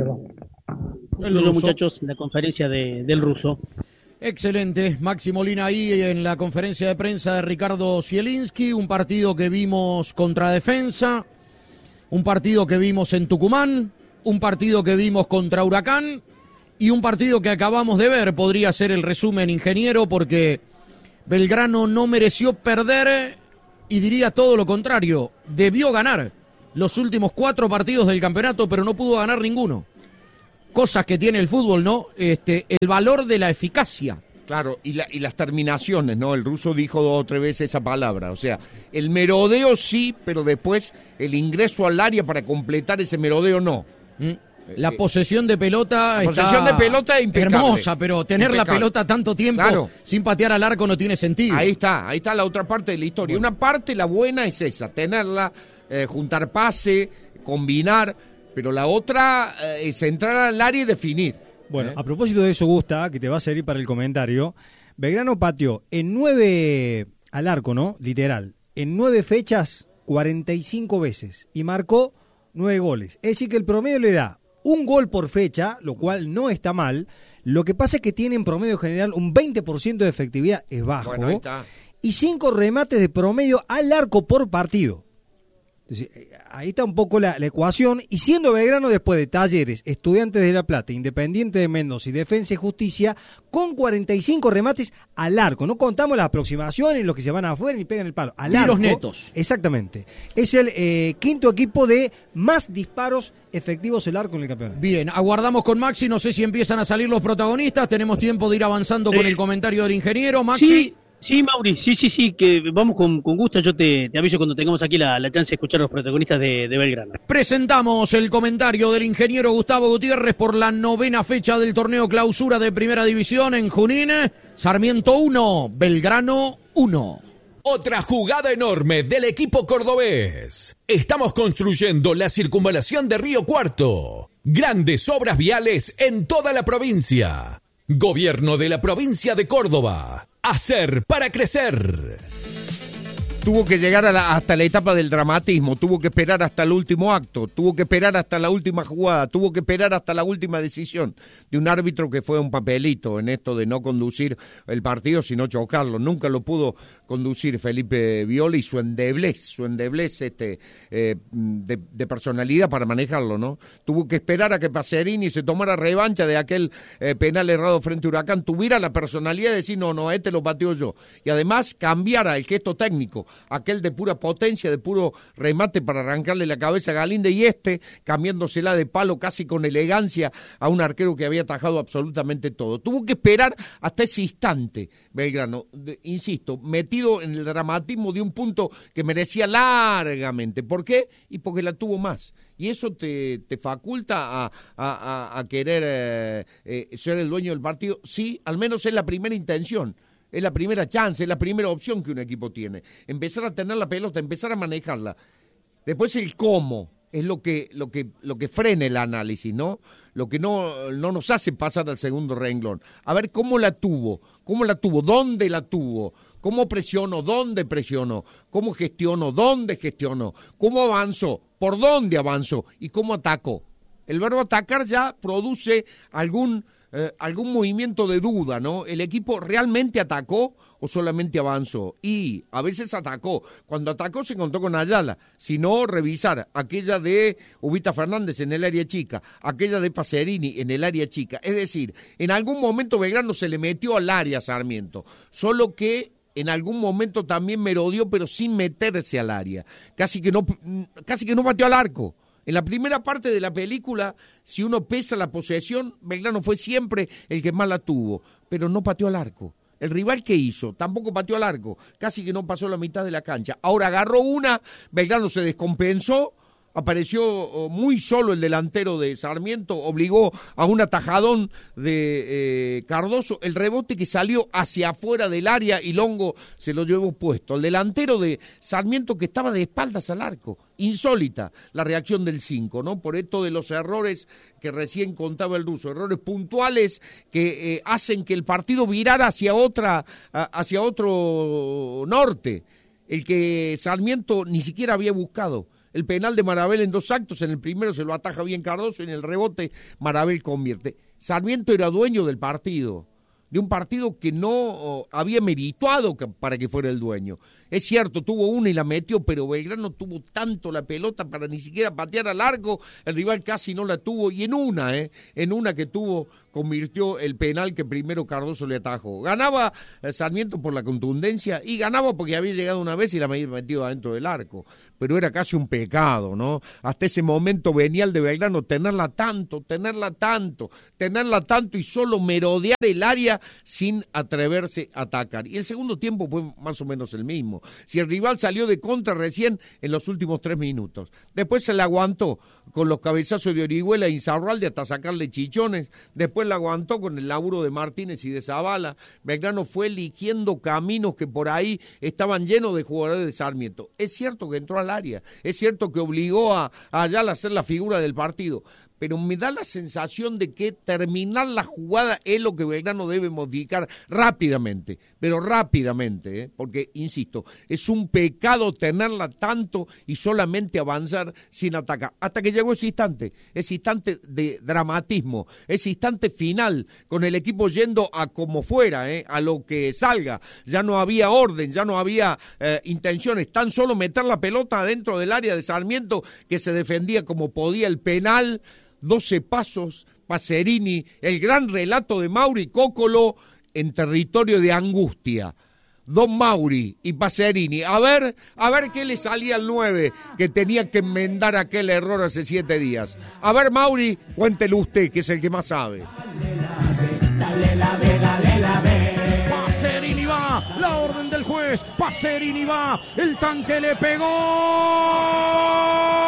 Los muchachos, la conferencia del ruso. Excelente, Maxi Molina ahí en la conferencia de prensa de Ricardo Zielinski, un partido que vimos contra Defensa, un partido que vimos en Tucumán, un partido que vimos contra Huracán y un partido que acabamos de ver. Podría ser el resumen, ingeniero, porque Belgrano no mereció perder y diría todo lo contrario, debió ganar los últimos 4 partidos del campeonato, pero no pudo ganar ninguno. Cosas que tiene el fútbol, ¿no? El valor de la eficacia. Claro, y las terminaciones, ¿no? El ruso dijo 2 o 3 veces esa palabra. O sea, el merodeo sí, pero después el ingreso al área para completar ese merodeo no. La posesión de pelota es impecable. Hermosa, pero tener la pelota tanto tiempo sin patear al arco no tiene sentido. Ahí está la otra parte de la historia. Bueno. Una parte, la buena, es esa, tenerla, juntar pase, combinar... Pero la otra es entrar al área y definir. Bueno, a propósito de eso, Gusta, que te va a servir para el comentario, Belgrano pateó en 9 al arco, ¿no? Literal. En 9 fechas, 45 veces. Y marcó 9 goles. Es decir, que el promedio le da un gol por fecha, lo cual no está mal. Lo que pasa es que tiene en promedio general un 20% de efectividad, es bajo. Bueno, ahí está. Y 5 remates de promedio al arco por partido. Entonces, ahí está un poco la ecuación, y siendo Belgrano después de Talleres, Estudiantes de La Plata, Independiente de Mendoza y Defensa y Justicia, con 45 remates al arco. No contamos las aproximaciones, los que se van afuera y pegan el palo. Al arco. Tiros netos. Exactamente. Es el quinto equipo de más disparos efectivos al arco en el campeonato. Bien, aguardamos con Maxi, no sé si empiezan a salir los protagonistas, tenemos tiempo de ir avanzando con el comentario del ingeniero. Maxi. Sí, Mauri, sí, que vamos con gusto. Yo te aviso cuando tengamos aquí la chance de escuchar a los protagonistas de Belgrano. Presentamos el comentario del ingeniero Gustavo Gutiérrez por la 9ª fecha del torneo clausura de Primera División en Junín. Sarmiento 1, Belgrano 1. Otra jugada enorme del equipo cordobés. Estamos construyendo la circunvalación de Río Cuarto. Grandes obras viales en toda la provincia. Gobierno de la provincia de Córdoba. Hacer para crecer. Tuvo que llegar hasta la etapa del dramatismo, tuvo que esperar hasta el último acto, tuvo que esperar hasta la última jugada, tuvo que esperar hasta la última decisión de un árbitro que fue un papelito en esto de no conducir el partido, sino chocarlo. Nunca lo pudo conducir Felipe Viola y su endeblez de personalidad para manejarlo, ¿no? Tuvo que esperar a que Pacerini se tomara revancha de aquel penal errado frente a Huracán, tuviera la personalidad de decir, no, lo pateo yo. Y además cambiara el gesto técnico, aquel de pura potencia, de puro remate para arrancarle la cabeza a Galíndez, y cambiándosela de palo casi con elegancia a un arquero que había atajado absolutamente todo. Tuvo que esperar hasta ese instante, Belgrano, insisto, metido en el dramatismo de un punto que merecía largamente. ¿Por qué? Y porque la tuvo más. Y eso te faculta a querer ser el dueño del partido. Sí, al menos es la primera intención. Es la primera chance, es la primera opción que un equipo tiene. Empezar a tener la pelota, empezar a manejarla. Después el cómo es lo que frena el análisis, ¿no? Lo que no nos hace pasar al segundo renglón. A ver cómo la tuvo, dónde la tuvo, cómo presionó, dónde presionó, cómo gestionó, dónde gestionó, cómo avanzó, por dónde avanzó y cómo atacó. El verbo atacar ya produce algún movimiento de duda, ¿no? ¿El equipo realmente atacó o solamente avanzó? Y a veces atacó. Cuando atacó se encontró con Ayala. Si no, revisar aquella de Ubita Fernández en el área chica, aquella de Pacerini en el área chica. Es decir, en algún momento Belgrano se le metió al área a Sarmiento, solo que en algún momento también merodeó, pero sin meterse al área. Casi que no pateó al arco. En la primera parte de la película, si uno pesa la posesión, Belgrano fue siempre el que más la tuvo, pero no pateó al arco. El rival que hizo tampoco pateó al arco, casi que no pasó la mitad de la cancha. Ahora agarró una, Belgrano se descompensó, apareció muy solo el delantero de Sarmiento, obligó a un atajadón de Cardoso, el rebote que salió hacia afuera del área y Longo se lo llevó puesto. El delantero de Sarmiento que estaba de espaldas al arco. Insólita la reacción del 5, ¿no? Por esto de los errores que recién contaba el ruso, errores puntuales que hacen que el partido virara hacia otro norte, el que Sarmiento ni siquiera había buscado. El penal de Marabel en 2 actos, en el primero se lo ataja bien Cardoso, en el rebote Marabel convierte. Sarmiento era dueño del partido, de un partido que no había merituado para que fuera el dueño. Es cierto, tuvo una y la metió, pero Belgrano tuvo tanto la pelota para ni siquiera patear al arco, el rival casi no la tuvo, y en una que tuvo, convirtió el penal que primero Cardoso le atajó. Ganaba Sarmiento por la contundencia, y ganaba porque había llegado una vez y la había metido adentro del arco, pero era casi un pecado, ¿no? Hasta ese momento venial de Belgrano, tenerla tanto, y solo merodear el área sin atreverse a atacar. Y el segundo tiempo fue más o menos el mismo. Si el rival salió de contra recién en los últimos 3 minutos, después se le aguantó con los cabezazos de Orihuela e Insaurralde hasta sacarle chichones, después la aguantó con el laburo de Martínez y de Zavala. Belgrano fue eligiendo caminos que por ahí estaban llenos de jugadores de Sarmiento. Es cierto que entró al área, es cierto que obligó a Ayala a ser la figura del partido, pero me da la sensación de que terminar la jugada es lo que Belgrano debe modificar rápidamente, pero rápidamente, porque, insisto, es un pecado tenerla tanto y solamente avanzar sin atacar. Hasta que llegó ese instante de dramatismo, ese instante final, con el equipo yendo a como fuera, a lo que salga. Ya no había orden, ya no había intenciones, tan solo meter la pelota adentro del área de Sarmiento, que se defendía como podía el penal. 12 pasos, Pacerini, el gran relato de Mauri Cócolo en territorio de angustia. Don Mauri y Pacerini, a ver qué le salía al 9 que tenía que enmendar aquel error hace 7 días. A ver, Mauri, cuéntelo usted, que es el que más sabe. Dale la B. Pacerini va, la orden del juez, Pacerini va, el tanque le pegó.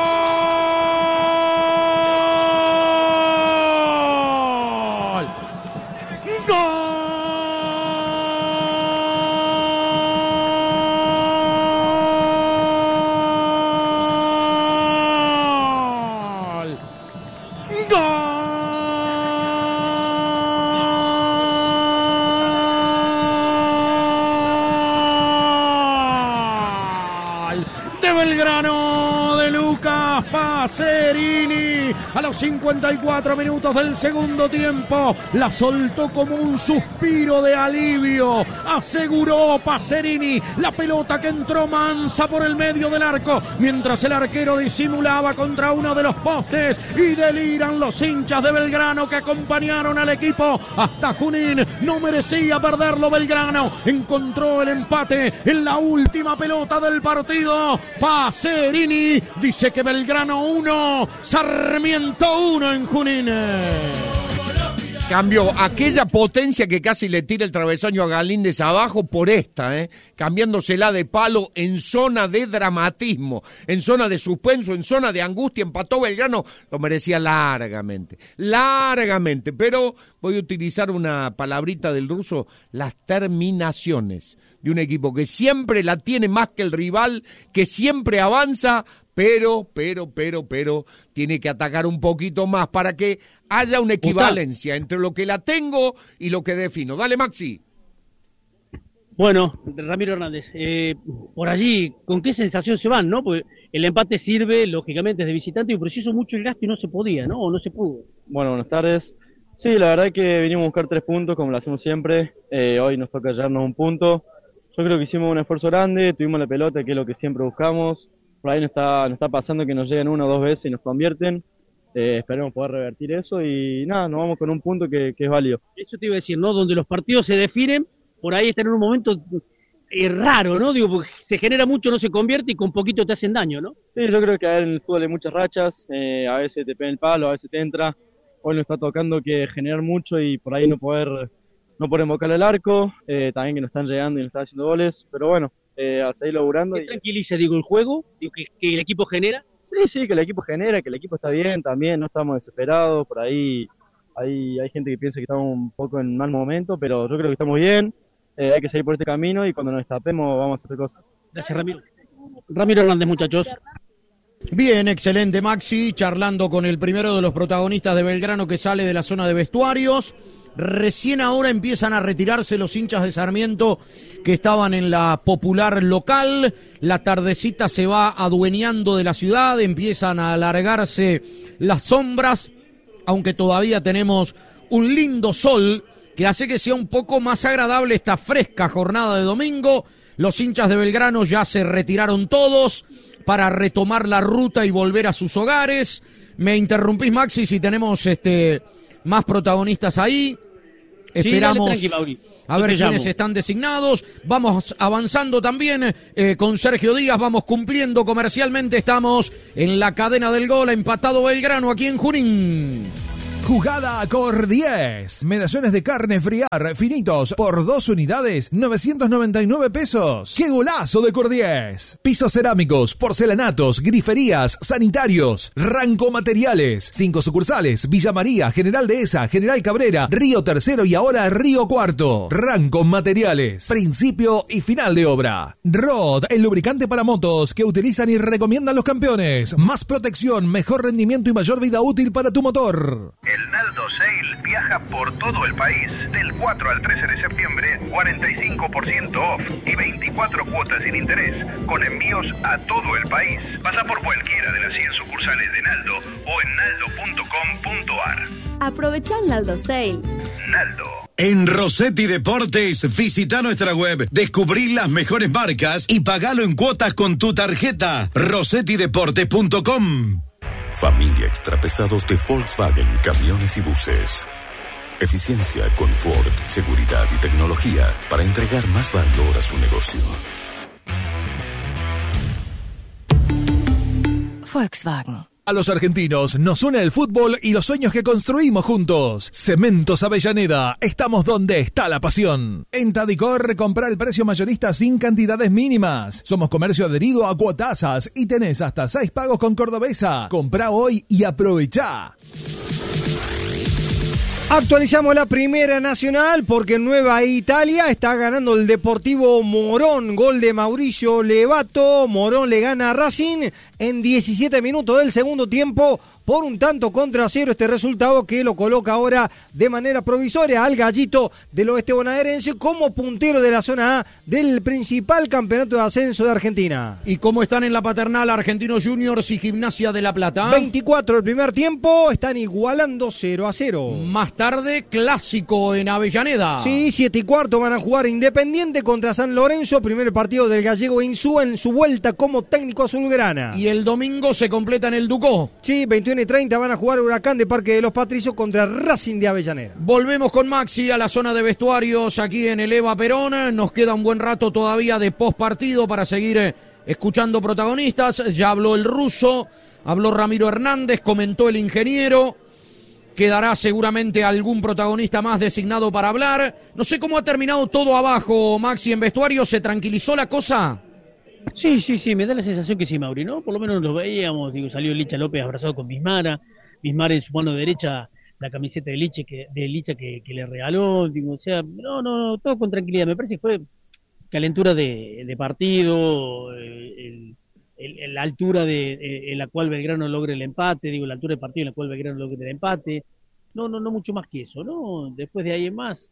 Belgrano de Lucas Pacerini a los 54 minutos del segundo tiempo, la soltó como un suspiro de alivio, aseguró Pacerini la pelota que entró mansa por el medio del arco, mientras el arquero disimulaba contra uno de los postes, y deliran los hinchas de Belgrano que acompañaron al equipo hasta Junín. No merecía perderlo Belgrano, encontró el empate en la última pelota del partido. Pacerini dice que Belgrano 1, Sarmiento 1 en Junín. Cambió aquella potencia que casi le tira el travesaño a Galíndez abajo por esta, cambiándosela de palo en zona de dramatismo, en zona de suspenso, en zona de angustia. Empató Belgrano, lo merecía largamente, pero voy a utilizar una palabrita del ruso, las terminaciones de un equipo que siempre la tiene más que el rival, que siempre avanza, pero tiene que atacar un poquito más para que haya una equivalencia entre lo que la tengo y lo que defino. Dale, Maxi. Bueno, Ramiro Hernández, por allí, ¿con qué sensación se van, no? Porque el empate sirve, lógicamente, de visitante, pero se hizo mucho el gasto y no se podía, ¿no? O no se pudo. Bueno, buenas tardes. Sí, la verdad que vinimos a buscar 3 puntos, como lo hacemos siempre. Hoy nos toca llevarnos un punto. Yo creo que hicimos un esfuerzo grande, tuvimos la pelota, que es lo que siempre buscamos. Por ahí nos está pasando que nos lleguen 1 o 2 veces y nos convierten. Esperemos poder revertir eso y nada, nos vamos con un punto que es válido. Eso te iba a decir, ¿no? Donde los partidos se definen, por ahí están en un momento raro, ¿no? Digo, porque se genera mucho, no se convierte y con poquito te hacen daño, ¿no? Sí, yo creo que en el fútbol hay muchas rachas, a veces te pega el palo, a veces te entra. Hoy nos está tocando que generar mucho y por ahí no poder invocar el arco, también que nos están llegando y nos están haciendo goles, pero bueno, a seguir laburando. ¿Te tranquiliza, digo, el juego? Digo, que el equipo genera. Sí, que el equipo genera, que el equipo está bien también, no estamos desesperados, por ahí hay gente que piensa que estamos un poco en mal momento, pero yo creo que estamos bien, hay que seguir por este camino y cuando nos destapemos vamos a hacer cosas. Gracias, Ramiro. Ramiro Hernández, muchachos. Bien, excelente Maxi, charlando con el primero de los protagonistas de Belgrano que sale de la zona de vestuarios. Recién ahora empiezan a retirarse los hinchas de Sarmiento que estaban en la popular local. La tardecita se va adueñando de la ciudad, empiezan a alargarse las sombras, aunque todavía tenemos un lindo sol que hace que sea un poco más agradable esta fresca jornada de domingo. Los hinchas de Belgrano ya se retiraron todos para retomar la ruta y volver a sus hogares. Me interrumpís, Maxi, si tenemos más protagonistas ahí. Esperamos a ver quiénes están designados. Vamos avanzando también con Sergio Díaz, vamos cumpliendo comercialmente. Estamos en la cadena del gol, empatado Belgrano aquí en Junín. Jugada Cor 10. Medallones de carne friar finitos por 2 unidades, 999 pesos. ¡Qué golazo de Cor 10! Pisos cerámicos, porcelanatos, griferías, sanitarios, Ranco Materiales. 5 sucursales: Villa María, General Dehesa, General Cabrera, Río Tercero y ahora Río Cuarto. Ranco Materiales. Principio y final de obra. Rod, el lubricante para motos que utilizan y recomiendan los campeones. Más protección, mejor rendimiento y mayor vida útil para tu motor. El Naldo Sale viaja por todo el país. Del 4 al 13 de septiembre, 45% off y 24 cuotas sin interés, con envíos a todo el país. Pasa por cualquiera de las 100 sucursales de Naldo o en naldo.com.ar. Aprovecha el Naldo Sale. Naldo. En Rossetti Deportes, visita nuestra web, descubrí las mejores marcas y pagalo en cuotas con tu tarjeta. rossettideportes.com. Familia Extrapesados de Volkswagen Camiones y Buses. Eficiencia, confort, seguridad y tecnología para entregar más valor a su negocio. Volkswagen. A los argentinos nos une el fútbol y los sueños que construimos juntos. Cementos Avellaneda, estamos donde está la pasión. En Tadicor, compra el precio mayorista sin cantidades mínimas. Somos comercio adherido a cuotasas y tenés hasta 6 pagos con Cordobesa. Comprá hoy y aprovechá. Actualizamos la Primera Nacional porque en Nueva Italia está ganando el Deportivo Morón. Gol de Mauricio Levato. Morón le gana a Racing en 17 minutos del segundo tiempo por 1-0. Este resultado que lo coloca ahora de manera provisoria al Gallito del oeste bonaerense como puntero de la zona A del principal campeonato de ascenso de Argentina. ¿Y cómo están en la paternal Argentinos Juniors y Gimnasia de La Plata? 24 el primer tiempo, están igualando 0-0. Más tarde, clásico en Avellaneda. Sí, 7:15 van a jugar Independiente contra San Lorenzo, primer partido del gallego Insúa en su vuelta como técnico azulgrana. Y el domingo se completa en el Ducó. Sí, 21:30 van a jugar Huracán de Parque de los Patricios contra Racing de Avellaneda. Volvemos con Maxi a la zona de vestuarios aquí en el Eva Perón. Nos queda un buen rato todavía de postpartido para seguir escuchando protagonistas. Ya habló el ruso, habló Ramiro Hernández, comentó el ingeniero. Quedará seguramente algún protagonista más designado para hablar. No sé cómo ha terminado todo abajo, Maxi, en vestuario. ¿Se tranquilizó la cosa? Sí, me da la sensación que sí, Mauri, ¿no? Por lo menos lo veíamos, salió Licha López abrazado con Bismara en su mano derecha, la camiseta de Licha que le regaló, no, todo con tranquilidad. Me parece que fue calentura de partido, la altura en la cual Belgrano logre el empate, la altura del partido en la cual Belgrano logre el empate, no mucho más que eso, ¿no? Después de ahí en más,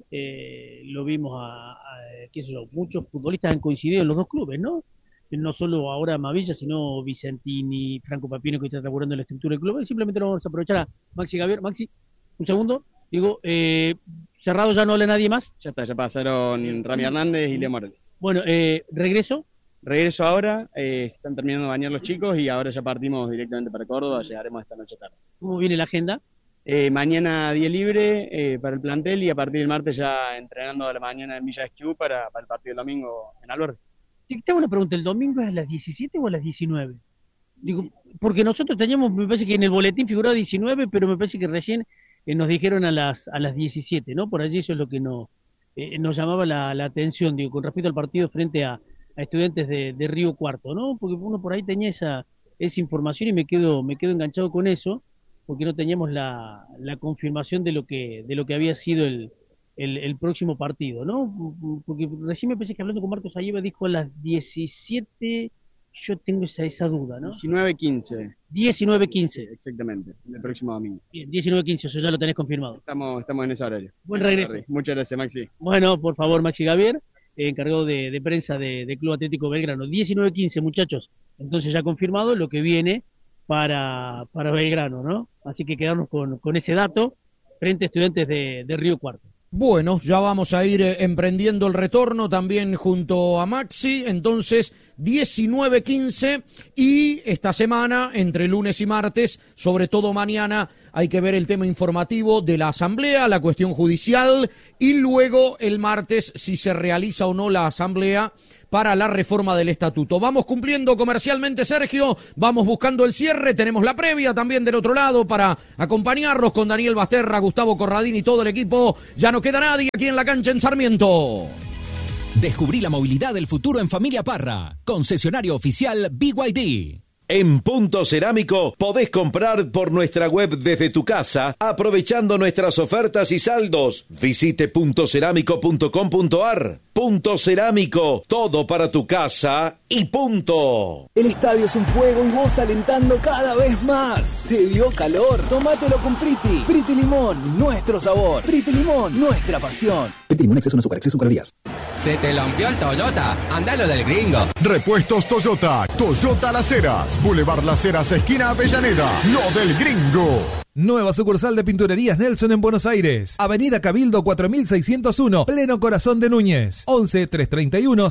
lo vimos qué sé yo, muchos futbolistas han coincidido en los dos clubes, ¿no? No solo ahora Mavilla, sino Vicentini, Franco Papino, que está elaborando la estructura del club. Y simplemente lo vamos a aprovechar a Maxi Gavier. Maxi, un segundo. Cerrado, ya no habla nadie más. Ya está, ya pasaron Rami Hernández y Leo Morales. Bueno, regreso ahora, están terminando de bañar los chicos y ahora ya partimos directamente para Córdoba, llegaremos esta noche tarde. ¿Cómo viene la agenda? Mañana día libre para el plantel y a partir del martes ya entrenando a la mañana en Villa Esquiú para el partido del domingo en Alberdi. Te hago una pregunta, ¿el domingo es a las 17 o a las 19? Porque nosotros teníamos, me parece que en el boletín figuraba 19, pero me parece que recién nos dijeron a las 17, ¿no? Por allí eso es lo que nos llamaba la atención, con respecto al partido frente a Estudiantes de Río Cuarto, ¿no? Porque uno por ahí tenía esa esa información y me quedo enganchado con eso, porque no teníamos la confirmación de lo que había sido el próximo partido, ¿no? Porque recién me pensé que hablando con Marcos Ayeva dijo a las 17, yo tengo esa duda, ¿no? 19:15. 19:15. Exactamente, el próximo domingo. Bien, 19:15, eso ya lo tenés confirmado. Estamos en ese horario. Buen regreso. Muchas gracias, Maxi. Bueno, por favor, Maxi Gavier, encargado de prensa de Club Atlético Belgrano. 19:15, muchachos. Entonces ya confirmado lo que viene para Belgrano, ¿no? Así que quedarnos con ese dato frente a Estudiantes de Río Cuarto. Bueno, ya vamos a ir emprendiendo el retorno también junto a Maxi, entonces 19:15 y esta semana, entre lunes y martes, sobre todo mañana, hay que ver el tema informativo de la asamblea, la cuestión judicial y luego el martes si se realiza o no la asamblea para la reforma del estatuto. Vamos cumpliendo comercialmente, Sergio, vamos buscando el cierre, tenemos la previa también del otro lado para acompañarlos con Daniel Basterra, Gustavo Corradini y todo el equipo. Ya no queda nadie aquí en la cancha en Sarmiento. Descubrí la movilidad del futuro en Familia Parra, concesionario oficial BYD. En Punto Cerámico podés comprar por nuestra web desde tu casa, aprovechando nuestras ofertas y saldos. Visite puntocerámico.com.ar. Punto Cerámico, todo para tu casa y punto. El estadio es un fuego y vos alentando cada vez más. ¿Te dio calor? Tómatelo con Priti. Priti Limón, nuestro sabor. Priti Limón, nuestra pasión. Priti Limón, exceso en azúcar, exceso en calorías. ¿Se te rompió el Toyota? Andalo del gringo. Repuestos Toyota. Toyota Las Heras. Boulevard Las Heras, esquina Avellaneda. Lo del gringo. Nueva sucursal de Pinturerías Nelson en Buenos Aires. Avenida Cabildo 4601, pleno corazón de Núñez. 11 331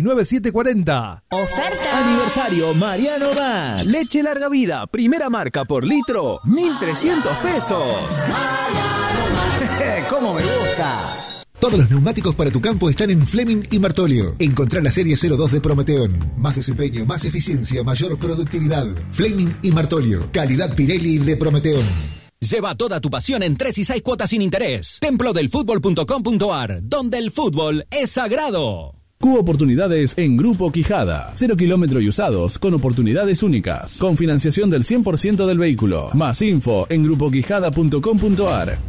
69740. Oferta. Aniversario Mariano Max. Leche larga vida, primera marca por litro, 1.300 pesos. Mariano Max. ¿Cómo me gusta? Todos los neumáticos para tu campo están en Fleming y Martolio. Encontrá la serie 02 de Prometeón. Más desempeño, más eficiencia, mayor productividad. Fleming y Martolio. Calidad Pirelli de Prometeón. Lleva toda tu pasión en 3 y 6 cuotas sin interés. Templodelfutbol.com.ar, donde el fútbol es sagrado. Cubo Oportunidades en Grupo Quijada. 0 kilómetros y usados con oportunidades únicas. Con financiación del 100% del vehículo. Más info en grupoquijada.com.ar.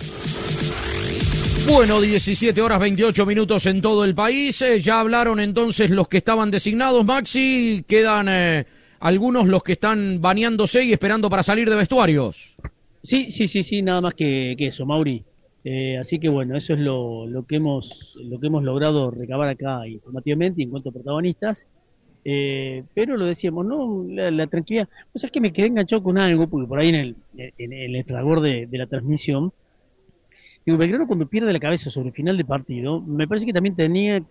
Bueno, 17 horas 28 minutos en todo el país. Ya hablaron entonces los que estaban designados, Maxi. Quedan algunos los que están bañándose y esperando para salir de vestuarios. Sí, nada más que eso, Mauri. Así que bueno, eso es lo que hemos logrado recabar acá informativamente en cuanto a protagonistas. Pero lo decíamos, ¿no? La tranquilidad. O sea, es que me quedé enganchado con algo, porque por ahí en el fragor de la transmisión, digo, Belgrano cuando pierde la cabeza sobre el final de partido, me parece que también tendría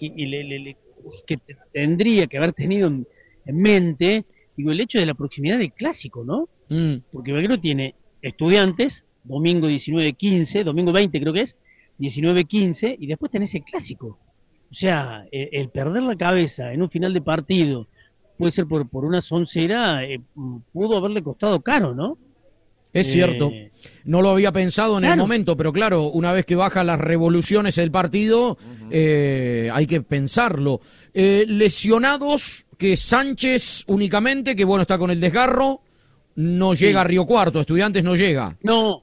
que haber tenido en mente, digo, el hecho de la proximidad del clásico, ¿no? Porque Belgrano tiene Estudiantes, domingo 19-15, domingo 20 creo que es, 19-15, y después tenés el clásico. O sea, el perder la cabeza en un final de partido, puede ser por una soncera, pudo haberle costado caro, ¿no? Es cierto, no lo había pensado en el momento, pero claro, una vez que bajan las revoluciones del partido, hay que pensarlo. Lesionados, que Sánchez únicamente, que bueno, está con el desgarro, no llega a Río Cuarto, Estudiantes no llega. No.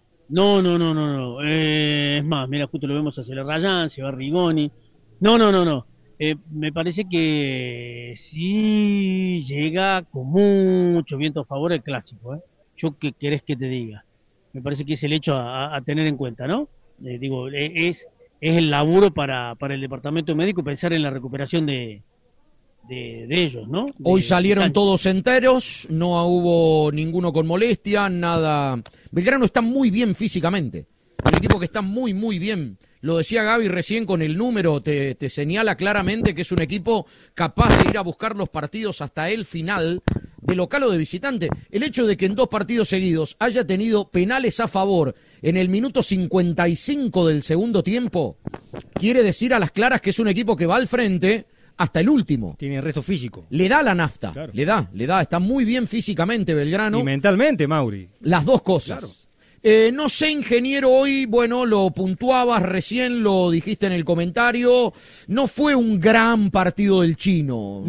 Es más, mira, justo lo vemos a Celerrayán, se va Rigoni. No. Me parece que sí llega con mucho viento a favor el clásico, Yo, ¿qué querés que te diga? Me parece que es el hecho a tener en cuenta, ¿no? Digo, es el laburo para el departamento médico pensar en la recuperación de ellos, ¿no? Hoy salieron todos enteros, no hubo ninguno con molestia, nada. Belgrano está muy bien físicamente, un equipo que está muy, muy bien. Lo decía Gaby recién con el número, te señala claramente que es un equipo capaz de ir a buscar los partidos hasta el final, de local o de visitante. El hecho de que en 2 partidos seguidos haya tenido penales a favor en el minuto 55 del segundo tiempo, quiere decir a las claras que es un equipo que va al frente hasta el último. Tiene el resto físico. Le da la nafta, claro. le da. Está muy bien físicamente Belgrano. Y mentalmente, Mauri. Las dos cosas. Claro. No sé, ingeniero, hoy, bueno, lo puntuabas recién, lo dijiste en el comentario, no fue un gran partido del chino.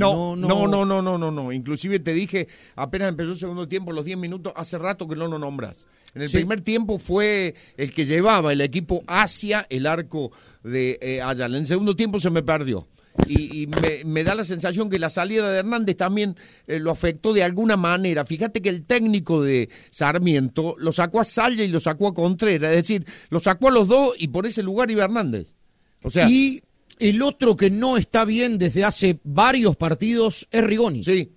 No. Inclusive te dije, apenas empezó el segundo tiempo, los 10 minutos, hace rato que no lo nombras. En el primer tiempo fue el que llevaba el equipo hacia el arco de Ayala. En el segundo tiempo se me perdió. Y me da la sensación que la salida de Hernández también lo afectó de alguna manera. Fíjate que el técnico de Sarmiento lo sacó a Salla y lo sacó a Contreras, es decir, lo sacó a los dos y por ese lugar iba Hernández. O sea, y el otro que no está bien desde hace varios partidos es Rigoni. Sí.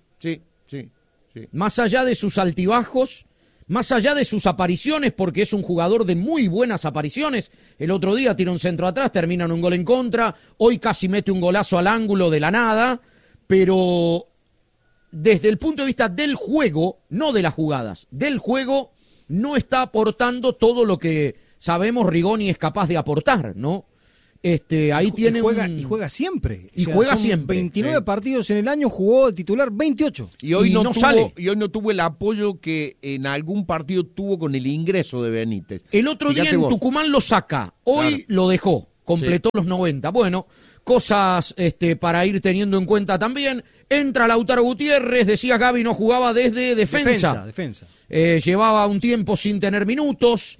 Más allá de sus altibajos, más allá de sus apariciones, porque es un jugador de muy buenas apariciones. El otro día tira un centro atrás, termina en un gol en contra. Hoy casi mete un golazo al ángulo de la nada. Pero desde el punto de vista del juego, no de las jugadas, del juego, no está aportando todo lo que sabemos Rigoni es capaz de aportar, ¿no? Ahí tiene y juega siempre. Y juega siempre. 29 partidos en el año, jugó de titular 28. Y hoy no sale. Y hoy no tuvo el apoyo que en algún partido tuvo con el ingreso de Benítez. El otro día en Tucumán lo saca, hoy lo dejó, completó los 90. Bueno, cosas para ir teniendo en cuenta también. Entra Lautaro Gutiérrez, decía Gaby, no jugaba desde defensa. Llevaba un tiempo sin tener minutos.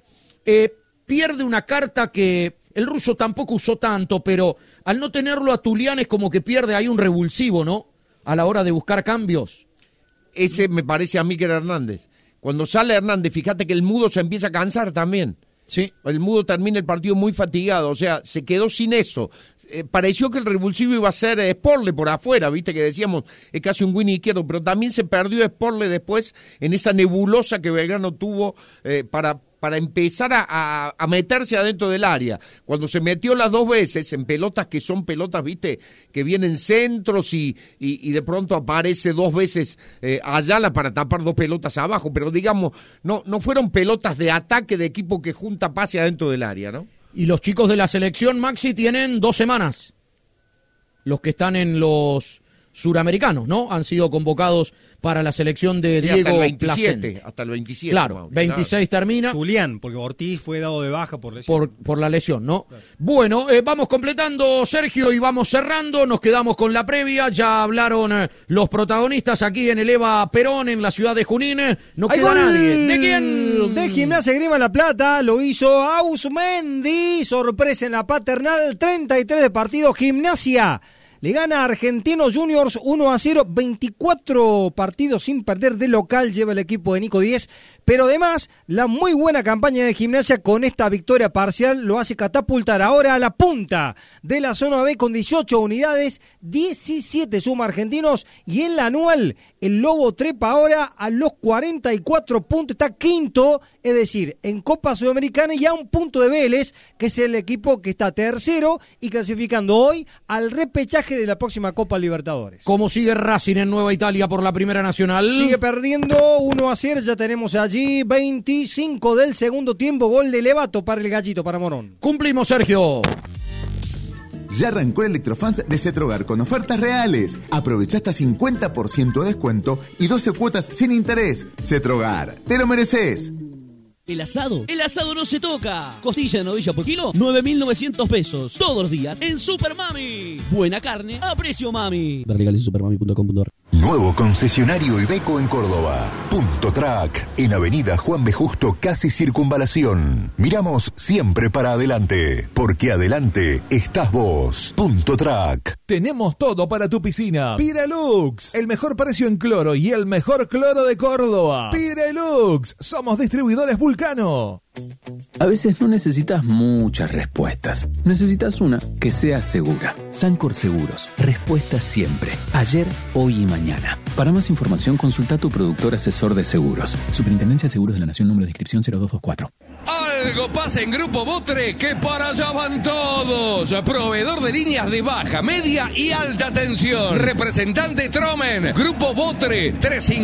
Pierde una carta que el ruso tampoco usó tanto, pero al no tenerlo a Tulián es como que pierde ahí un revulsivo, ¿no? A la hora de buscar cambios. Ese me parece a mí que era Hernández. Cuando sale Hernández, fíjate que el Mudo se empieza a cansar también. Sí. El Mudo termina el partido muy fatigado, o sea, se quedó sin eso. Pareció que el revulsivo iba a ser Sporle por afuera, viste que decíamos, es casi un Winnie izquierdo, pero también se perdió Sporle después en esa nebulosa que Belgrano tuvo para empezar a meterse adentro del área. Cuando se metió las dos veces en pelotas que son pelotas, viste, que vienen centros y de pronto aparece dos veces Ayala para tapar dos pelotas abajo, pero digamos, no fueron pelotas de ataque de equipo que junta pase adentro del área, ¿no? Y los chicos de la selección, Maxi, tienen 2 semanas. Los que están en los suramericanos, ¿no? Han sido convocados para la selección de Diego hasta el 27, Placente. Hasta el 27. Claro, 26 termina. Julián, porque Ortiz fue dado de baja por lesión. Por la lesión, ¿no? Claro. Bueno, vamos completando, Sergio, y vamos cerrando. Nos quedamos con la previa. Ya hablaron los protagonistas aquí en el Eva Perón, en la ciudad de Junín. No queda nadie. ¿De quién? De Gimnasia Grima La Plata. Lo hizo Ausmendi. Sorpresa en la Paternal. 33 de partido. Gimnasia le gana a Argentinos Juniors 1-0, 24 partidos sin perder de local lleva el equipo de Nico Díez, pero además la muy buena campaña de Gimnasia con esta victoria parcial lo hace catapultar ahora a la punta de la zona B con 18 unidades, 17 suma Argentinos y en la anual el Lobo trepa ahora a los 44 puntos, está quinto, es decir, en Copa Sudamericana y a un punto de Vélez, que es el equipo que está tercero y clasificando hoy al repechaje de la próxima Copa Libertadores. ¿Cómo sigue Racing en Nueva Italia por la Primera Nacional? Sigue perdiendo 1-0, ya tenemos allí 25 del segundo tiempo, gol de Levato para el Gallito, para Morón. Cumplimos, Sergio. Ya arrancó el Electrofans de Cetrogar con ofertas reales. Aprovecha hasta 50% de descuento y 12 cuotas sin interés. Cetrogar, te lo mereces. El asado no se toca. Costilla de novilla por kilo, 9.900 pesos. Todos los días en Super Mami. Buena carne a precio mami. Ver legales en supermami.com.ar. Nuevo concesionario Iveco en Córdoba. Punto Track, en Avenida Juan B. Justo, casi Circunvalación. Miramos siempre para adelante, porque adelante estás vos. Punto Track. Tenemos todo para tu piscina. Pirelux, el mejor precio en cloro y el mejor cloro de Córdoba. Pirelux, somos distribuidores Vulcano. A veces no necesitas muchas respuestas. Necesitas una que sea segura. Sancor Seguros. Respuesta siempre. Ayer, hoy y mañana. Para más información, consulta a tu productor asesor de seguros. Superintendencia de Seguros de la Nación, número de inscripción 0224. Algo pasa en Grupo Botre, que para allá van todos. Proveedor de líneas de baja, media y alta tensión. Representante Tromen. Grupo Botre,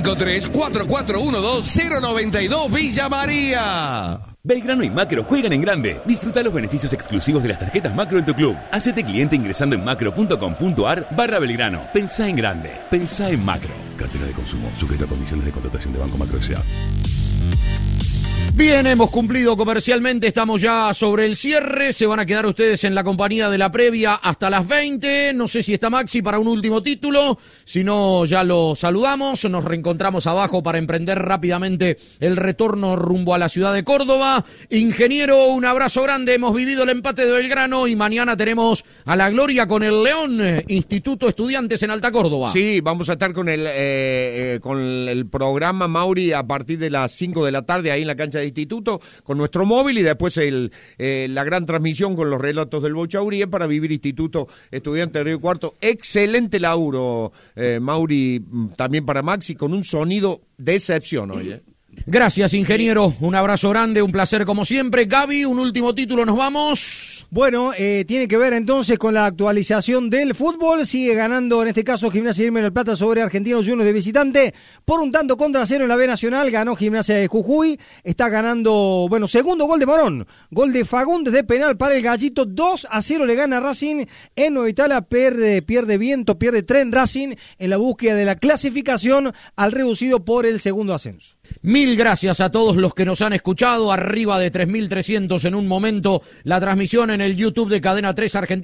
353-4412-092 Villa María. Belgrano y Macro juegan en grande. Disfruta los beneficios exclusivos de las tarjetas Macro en tu club. Hacete cliente ingresando en macro.com.ar/Belgrano. Pensá en grande. Pensá en Macro. Cartera de consumo. Sujeto a condiciones de contratación de Banco Macro S.A. Bien, hemos cumplido comercialmente, estamos ya sobre el cierre, se van a quedar ustedes en la compañía de la previa hasta las 20, no sé si está Maxi para un último título, si no ya lo saludamos, nos reencontramos abajo para emprender rápidamente el retorno rumbo a la ciudad de Córdoba. Ingeniero, un abrazo grande, hemos vivido el empate de Belgrano y mañana tenemos a la gloria con el León, Instituto Estudiantes en Alta Córdoba. Sí, vamos a estar con el programa, Mauri, a partir de las 5 de la tarde ahí en la cancha de Instituto, con nuestro móvil y después la gran transmisión con los relatos del Bochaurí para vivir Instituto Estudiante de Río Cuarto. Excelente laburo, Mauri, también para Maxi, con un sonido de excepción hoy. Gracias, ingeniero, un abrazo grande, un placer como siempre. Gaby, un último título, nos vamos. Bueno, tiene que ver entonces con la actualización del fútbol. Sigue ganando en este caso Gimnasia de del Plata sobre Argentinos Juniors de visitante por 1-0 en la B Nacional. Ganó Gimnasia de Jujuy, está ganando, bueno, segundo gol de Morón, gol de Fagundes de penal para el Gallito. 2-0 le gana Racing en Nueva Italia. Pierde viento, pierde tren Racing en la búsqueda de la clasificación al reducido por el segundo ascenso. Mil gracias a todos los que nos han escuchado, arriba de 3.300 en un momento, la transmisión en el YouTube de Cadena 3 Argentina.